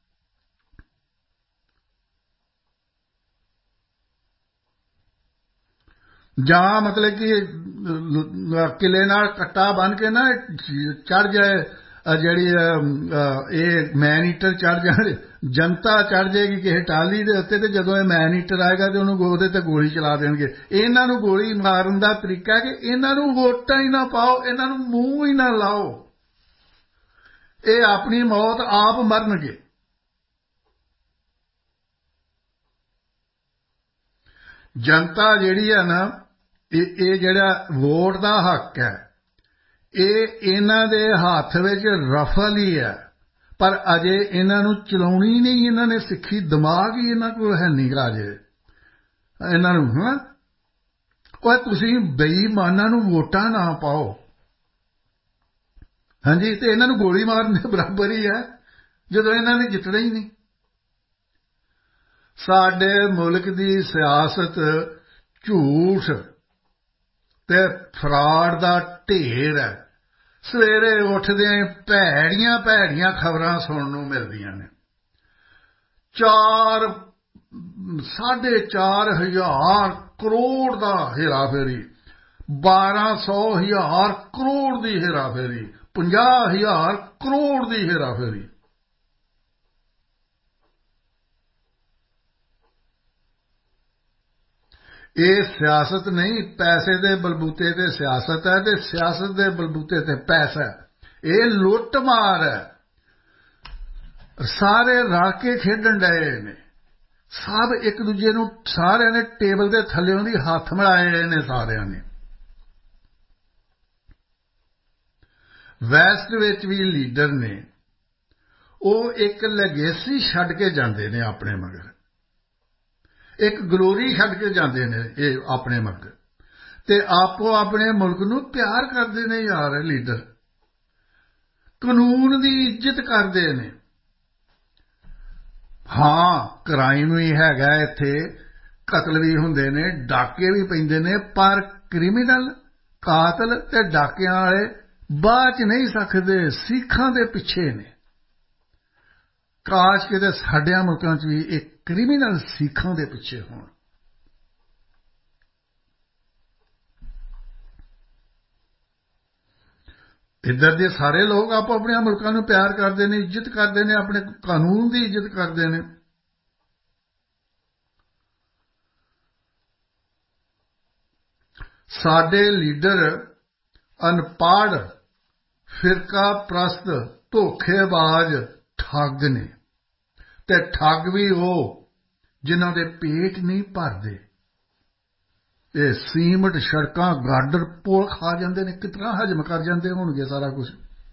ਜਾਂ ਮਤਲਬ ਕਿ ਕਿਲੇ ਨਾਲ ਕੱਟਾ ਬੰਨ ਕੇ ਨਾ ਚੜ੍ਹ ਜਾਏ, ਜਿਹੜੀ ਇਹ ਮੈਨ ਈਟਰ ਚੜ੍ਹ ਜਾਏ, ਜਨਤਾ ਚੜ੍ਹ ਜਾਏਗੀ ਕਿਸੇ ਟਾਹਲੀ ਦੇ ਉੱਤੇ, ਤੇ ਜਦੋਂ ਇਹ ਮੈਨ ਈਟਰ ਆਏਗਾ ਤੇ ਉਹਨੂੰ ਉਹਦੇ ਤੇ ਗੋਲੀ ਚਲਾ ਦੇਣਗੇ। ਇਹਨਾਂ ਨੂੰ ਗੋਲੀ ਮਾਰਨ ਦਾ ਤਰੀਕਾ ਕਿ ਇਹਨਾਂ ਨੂੰ ਵੋਟਾਂ ਹੀ ਨਾ ਪਾਓ, ਇਹਨਾਂ ਨੂੰ ਮੂੰਹ ਹੀ ਨਾ ਲਾਓ, ਇਹ ਆਪਣੀ ਮੌਤ ਆਪ ਮਰਨਗੇ। ਜਨਤਾ ਜਿਹੜੀ ਹੈ ਨਾ ਇਹ ਇਹ ਜਿਹੜਾ ਵੋਟ ਦਾ ਹੱਕ ਹੈ ਇਹ ਇਹਨਾਂ ਦੇ ਹੱਥ ਵਿੱਚ ਰਫਲ ਹੀ ਹੈ, ਪਰ ਅਜੇ ਇਹਨਾਂ ਨੂੰ ਚਲਾਉਣੀ ਨਹੀਂ ਇਹਨਾਂ ਨੇ ਸਿੱਖੀ। ਦਿਮਾਗ ਹੀ ਇਹਨਾਂ ਕੋਲ ਹੈ ਨਹੀਂ ਗਾ ਅਜੇ ਇਹਨਾਂ ਨੂੰ। ਹਾਂ ਉਹ ਤੁਸੀਂ ਬੇਈਮਾਨਾਂ ਨੂੰ ਵੋਟਾਂ ਨਾ ਪਾਓ, ਹਾਂਜੀ, ਤੇ ਇਹਨਾਂ ਨੂੰ ਗੋਲੀ ਮਾਰਨ ਦੇ ਬਰਾਬਰ ਹੀ ਹੈ ਜਦੋਂ ਇਹਨਾਂ ਨੇ ਜਿੱਤਣਾ ਹੀ ਨਹੀਂ। ਸਾਡੇ ਮੁਲਕ ਦੀ ਸਿਆਸਤ ਝੂਠ ਤੇ ਫਰਾਡ ਦਾ ਢੇਰ ਹੈ। ਸਵੇਰੇ ਉੱਠਦਿਆਂ ਭੈੜੀਆਂ ਭੈੜੀਆਂ ਖਬਰਾਂ ਸੁਣਨ ਨੂੰ ਮਿਲਦੀਆਂ ਨੇ। ਚਾਰ ਸਾਢੇ ਚਾਰ ਹਜ਼ਾਰ ਕਰੋੜ ਦਾ ਹੇਰਾਫੇਰੀ, ਬਾਰਾਂ ਸੌ ਹਜ਼ਾਰ ਕਰੋੜ ਦੀ ਹੇਰਾਫੇਰੀ, ਪੰਜਾਹ ਹਜ਼ਾਰ ਕਰੋੜ ਦੀ ਹੇਰਾਫੇਰੀ। ਇਹ ਸਿਆਸਤ ਨਹੀਂ, ਪੈਸੇ ਦੇ ਬਲਬੂਤੇ ਤੇ ਸਿਆਸਤ ਹੈ ਤੇ ਸਿਆਸਤ ਦੇ ਬਲਬੂਤੇ ਤੇ ਪੈਸਾ। ਇਹ ਲੁੱਟ ਮਾਰ ਹੈ। ਸਾਰੇ ਰਲ ਕੇ ਖੇਡਣ ਡਏ ਨੇ, ਸਭ ਇੱਕ ਦੂਜੇ ਨੂੰ, ਸਾਰਿਆਂ ਨੇ ਟੇਬਲ ਦੇ ਥੱਲਿਓਂ ਦੀ ਹੱਥ ਮਿਲਾਏ ਨੇ ਸਾਰਿਆਂ ਨੇ। ਵੈਸਟ ਵਿੱਚ ਵੀ ਲੀਡਰ ਨੇ, ਉਹ ਇੱਕ ਲੈਗੇਸੀ ਛੱਡ ਕੇ ਜਾਂਦੇ ਨੇ ਆਪਣੇ ਮਗਰ, ਇੱਕ ਗਲੋਰੀ ਛੱਡ ਕੇ ਜਾਂਦੇ ਨੇ ਇਹ ਆਪਣੇ ਮਗਰ, ਤੇ ਆਪੋ ਆਪਣੇ ਮੁਲਕ ਨੂੰ ਪਿਆਰ ਕਰਦੇ ਨੇ ਯਾਰ। ਲੀਡਰ ਕਾਨੂੰਨ ਦੀ ਇੱਜ਼ਤ ਕਰਦੇ ਨੇ। ਹਾਂ ਕ੍ਰਾਈਮ ਵੀ ਹੈਗਾ ਇੱਥੇ, ਕਤਲ ਵੀ ਹੁੰਦੇ ਨੇ, ਡਾਕੇ ਵੀ ਪੈਂਦੇ ਨੇ, ਪਰ ਕ੍ਰਿਮੀਨਲ ਕਾਤਲ ਤੇ ਡਾਕਿਆਂ ਵਾਲੇ ਬਾਅਦ 'ਚ ਨਹੀਂ ਸਕਦੇ, ਸਿੱਖਾਂ ਦੇ ਪਿੱਛੇ ਨੇ। ਕਾਸ਼ ਕਿਤੇ ਸਾਡਿਆਂ ਮੁਲਕਾਂ 'ਚ ਵੀ ਇਹ ਕ੍ਰਿਮੀਨਲ ਸਿੱਖਾਂ ਦੇ ਪਿੱਛੇ ਹੋਣ। ਇੱਧਰ ਦੇ ਸਾਰੇ ਲੋਕ ਆਪੋ ਆਪਣੇ ਮੁਲਕਾਂ ਨੂੰ ਪਿਆਰ ਕਰਦੇ ਨੇ, ਇੱਜ਼ਤ ਕਰਦੇ ਨੇ, ਆਪਣੇ ਕਾਨੂੰਨ ਦੀ ਇੱਜ਼ਤ ਕਰਦੇ ਨੇ। ਸਾਡੇ ਲੀਡਰ ਅਨਪੜ੍ਹ, ਫਿਰਕਾ ਪ੍ਰਸਤ, ਧੋਖੇਬਾਜ਼, ਠੱਗ ਨੇ, ਤੇ ਠੱਗ ਵੀ ਉਹ ਜਿਨ੍ਹਾਂ ਦੇ ਪੇਟ ਨਹੀਂ ਭਰਦੇ। ਇਹ ਸੀਮਟ ਸੜਕਾਂ ਗਾਡਰ ਪੁਲ ਖਾ ਜਾਂਦੇ ਨੇ, ਕਿਤਨਾ ਹਜਮ ਕਰ ਜਾਂਦੇ ਹੋਣਗੇ ਸਾਰਾ ਕੁਝ।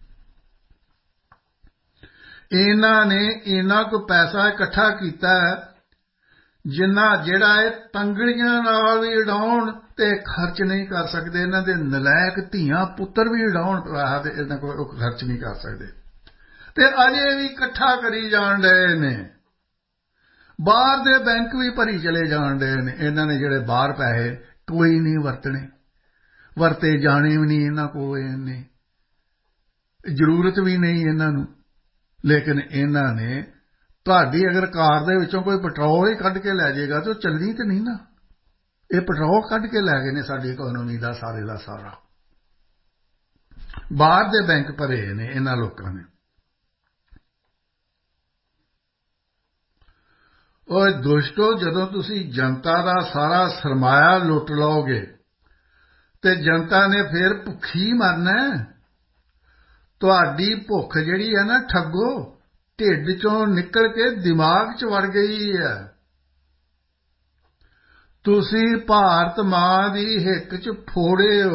ਇਹਨਾਂ ਨੇ ਇਹਨਾਂ ਕੋ ਪੈਸਾ ਇਕੱਠਾ ਕੀਤਾ ਜਿੰਨਾ ਜਿਹੜਾ ਇਹ ਤੰਗੜੀਆਂ ਨਾਲ ਵੀ ਉਡਾਉਣ ਤੇ ਖਰਚ ਨਹੀਂ ਕਰ ਸਕਦੇ। ਇਹਨਾਂ ਦੇ ਨਲਾਇਕ ਧੀਆਂ ਪੁੱਤਰ ਵੀ ਉਡਾਉਣ ਪੈਸਾ ਤੇ ਇਹਨਾਂ ਕੋਲ ਖਰਚ ਨਹੀਂ ਕਰ ਸਕਦੇ, ਤੇ ਅਜੇ ਵੀ ਇਕੱਠਾ ਕਰੀ ਜਾਣ ਡਏ ਨੇ। ਬਾਹਰ ਦੇ ਬੈਂਕ ਵੀ ਭਰੀ ਚਲੇ ਜਾਣ ਡਏ ਨੇ। ਇਹਨਾਂ ਨੇ ਜਿਹੜੇ ਬਾਹਰ ਪੈਸੇ ਕੋਈ ਨਹੀਂ ਵਰਤਣੇ, ਵਰਤੇ ਜਾਣੇ ਵੀ ਨਹੀਂ ਇਹਨਾਂ ਕੋਲ, ਇਹਨੇ ਜ਼ਰੂਰਤ ਵੀ ਨਹੀਂ ਇਹਨਾਂ ਨੂੰ। ਲੇਕਿਨ ਇਹਨਾਂ ਨੇ ਤੁਹਾਡੀ ਅਗਰ ਕਾਰ ਦੇ ਵਿੱਚੋਂ ਕੋਈ ਪੈਟਰੋਲ ਹੀ ਕੱਢ ਕੇ ਲੈ ਜਾਏਗਾ ਤਾਂ ਚੱਲਣੀ ਤੇ ਨਹੀਂ ਨਾ। ਇਹ ਪੈਟਰੋਲ ਕੱਢ ਕੇ ਲੈ ਗਏ ਨੇ ਸਾਡੀ ਇਕੋਨੋਮੀ ਦਾ ਸਾਰੇ ਦਾ ਸਾਰਾ। ਬਾਹਰ ਦੇ ਬੈਂਕ ਭਰੇ ਨੇ ਇਹਨਾਂ ਲੋਕਾਂ ਨੇ। ਓਏ ਦੋਸਤੋ, ਜਦੋਂ ਤੁਸੀਂ ਜਨਤਾ ਦਾ ਸਾਰਾ ਸਰਮਾਇਆ ਲੁੱਟ ਲਓਗੇ ਤੇ ਜਨਤਾ ਨੇ ਫਿਰ ਭੁੱਖੀ ਮਰਨਾ। ਤੁਹਾਡੀ ਭੁੱਖ ਜਿਹੜੀ ਹੈ ਨਾ ਠੱਗੋ ਢਿੱਡ ਚੋਂ ਨਿਕਲ ਕੇ ਦਿਮਾਗ 'ਚ ਵੜ ਗਈ ਹੈ। ਤੁਸੀਂ ਭਾਰਤ ਮਾਂ ਦੀ ਹਿੱਕ 'ਚ ਫੋੜੇ ਹੋ।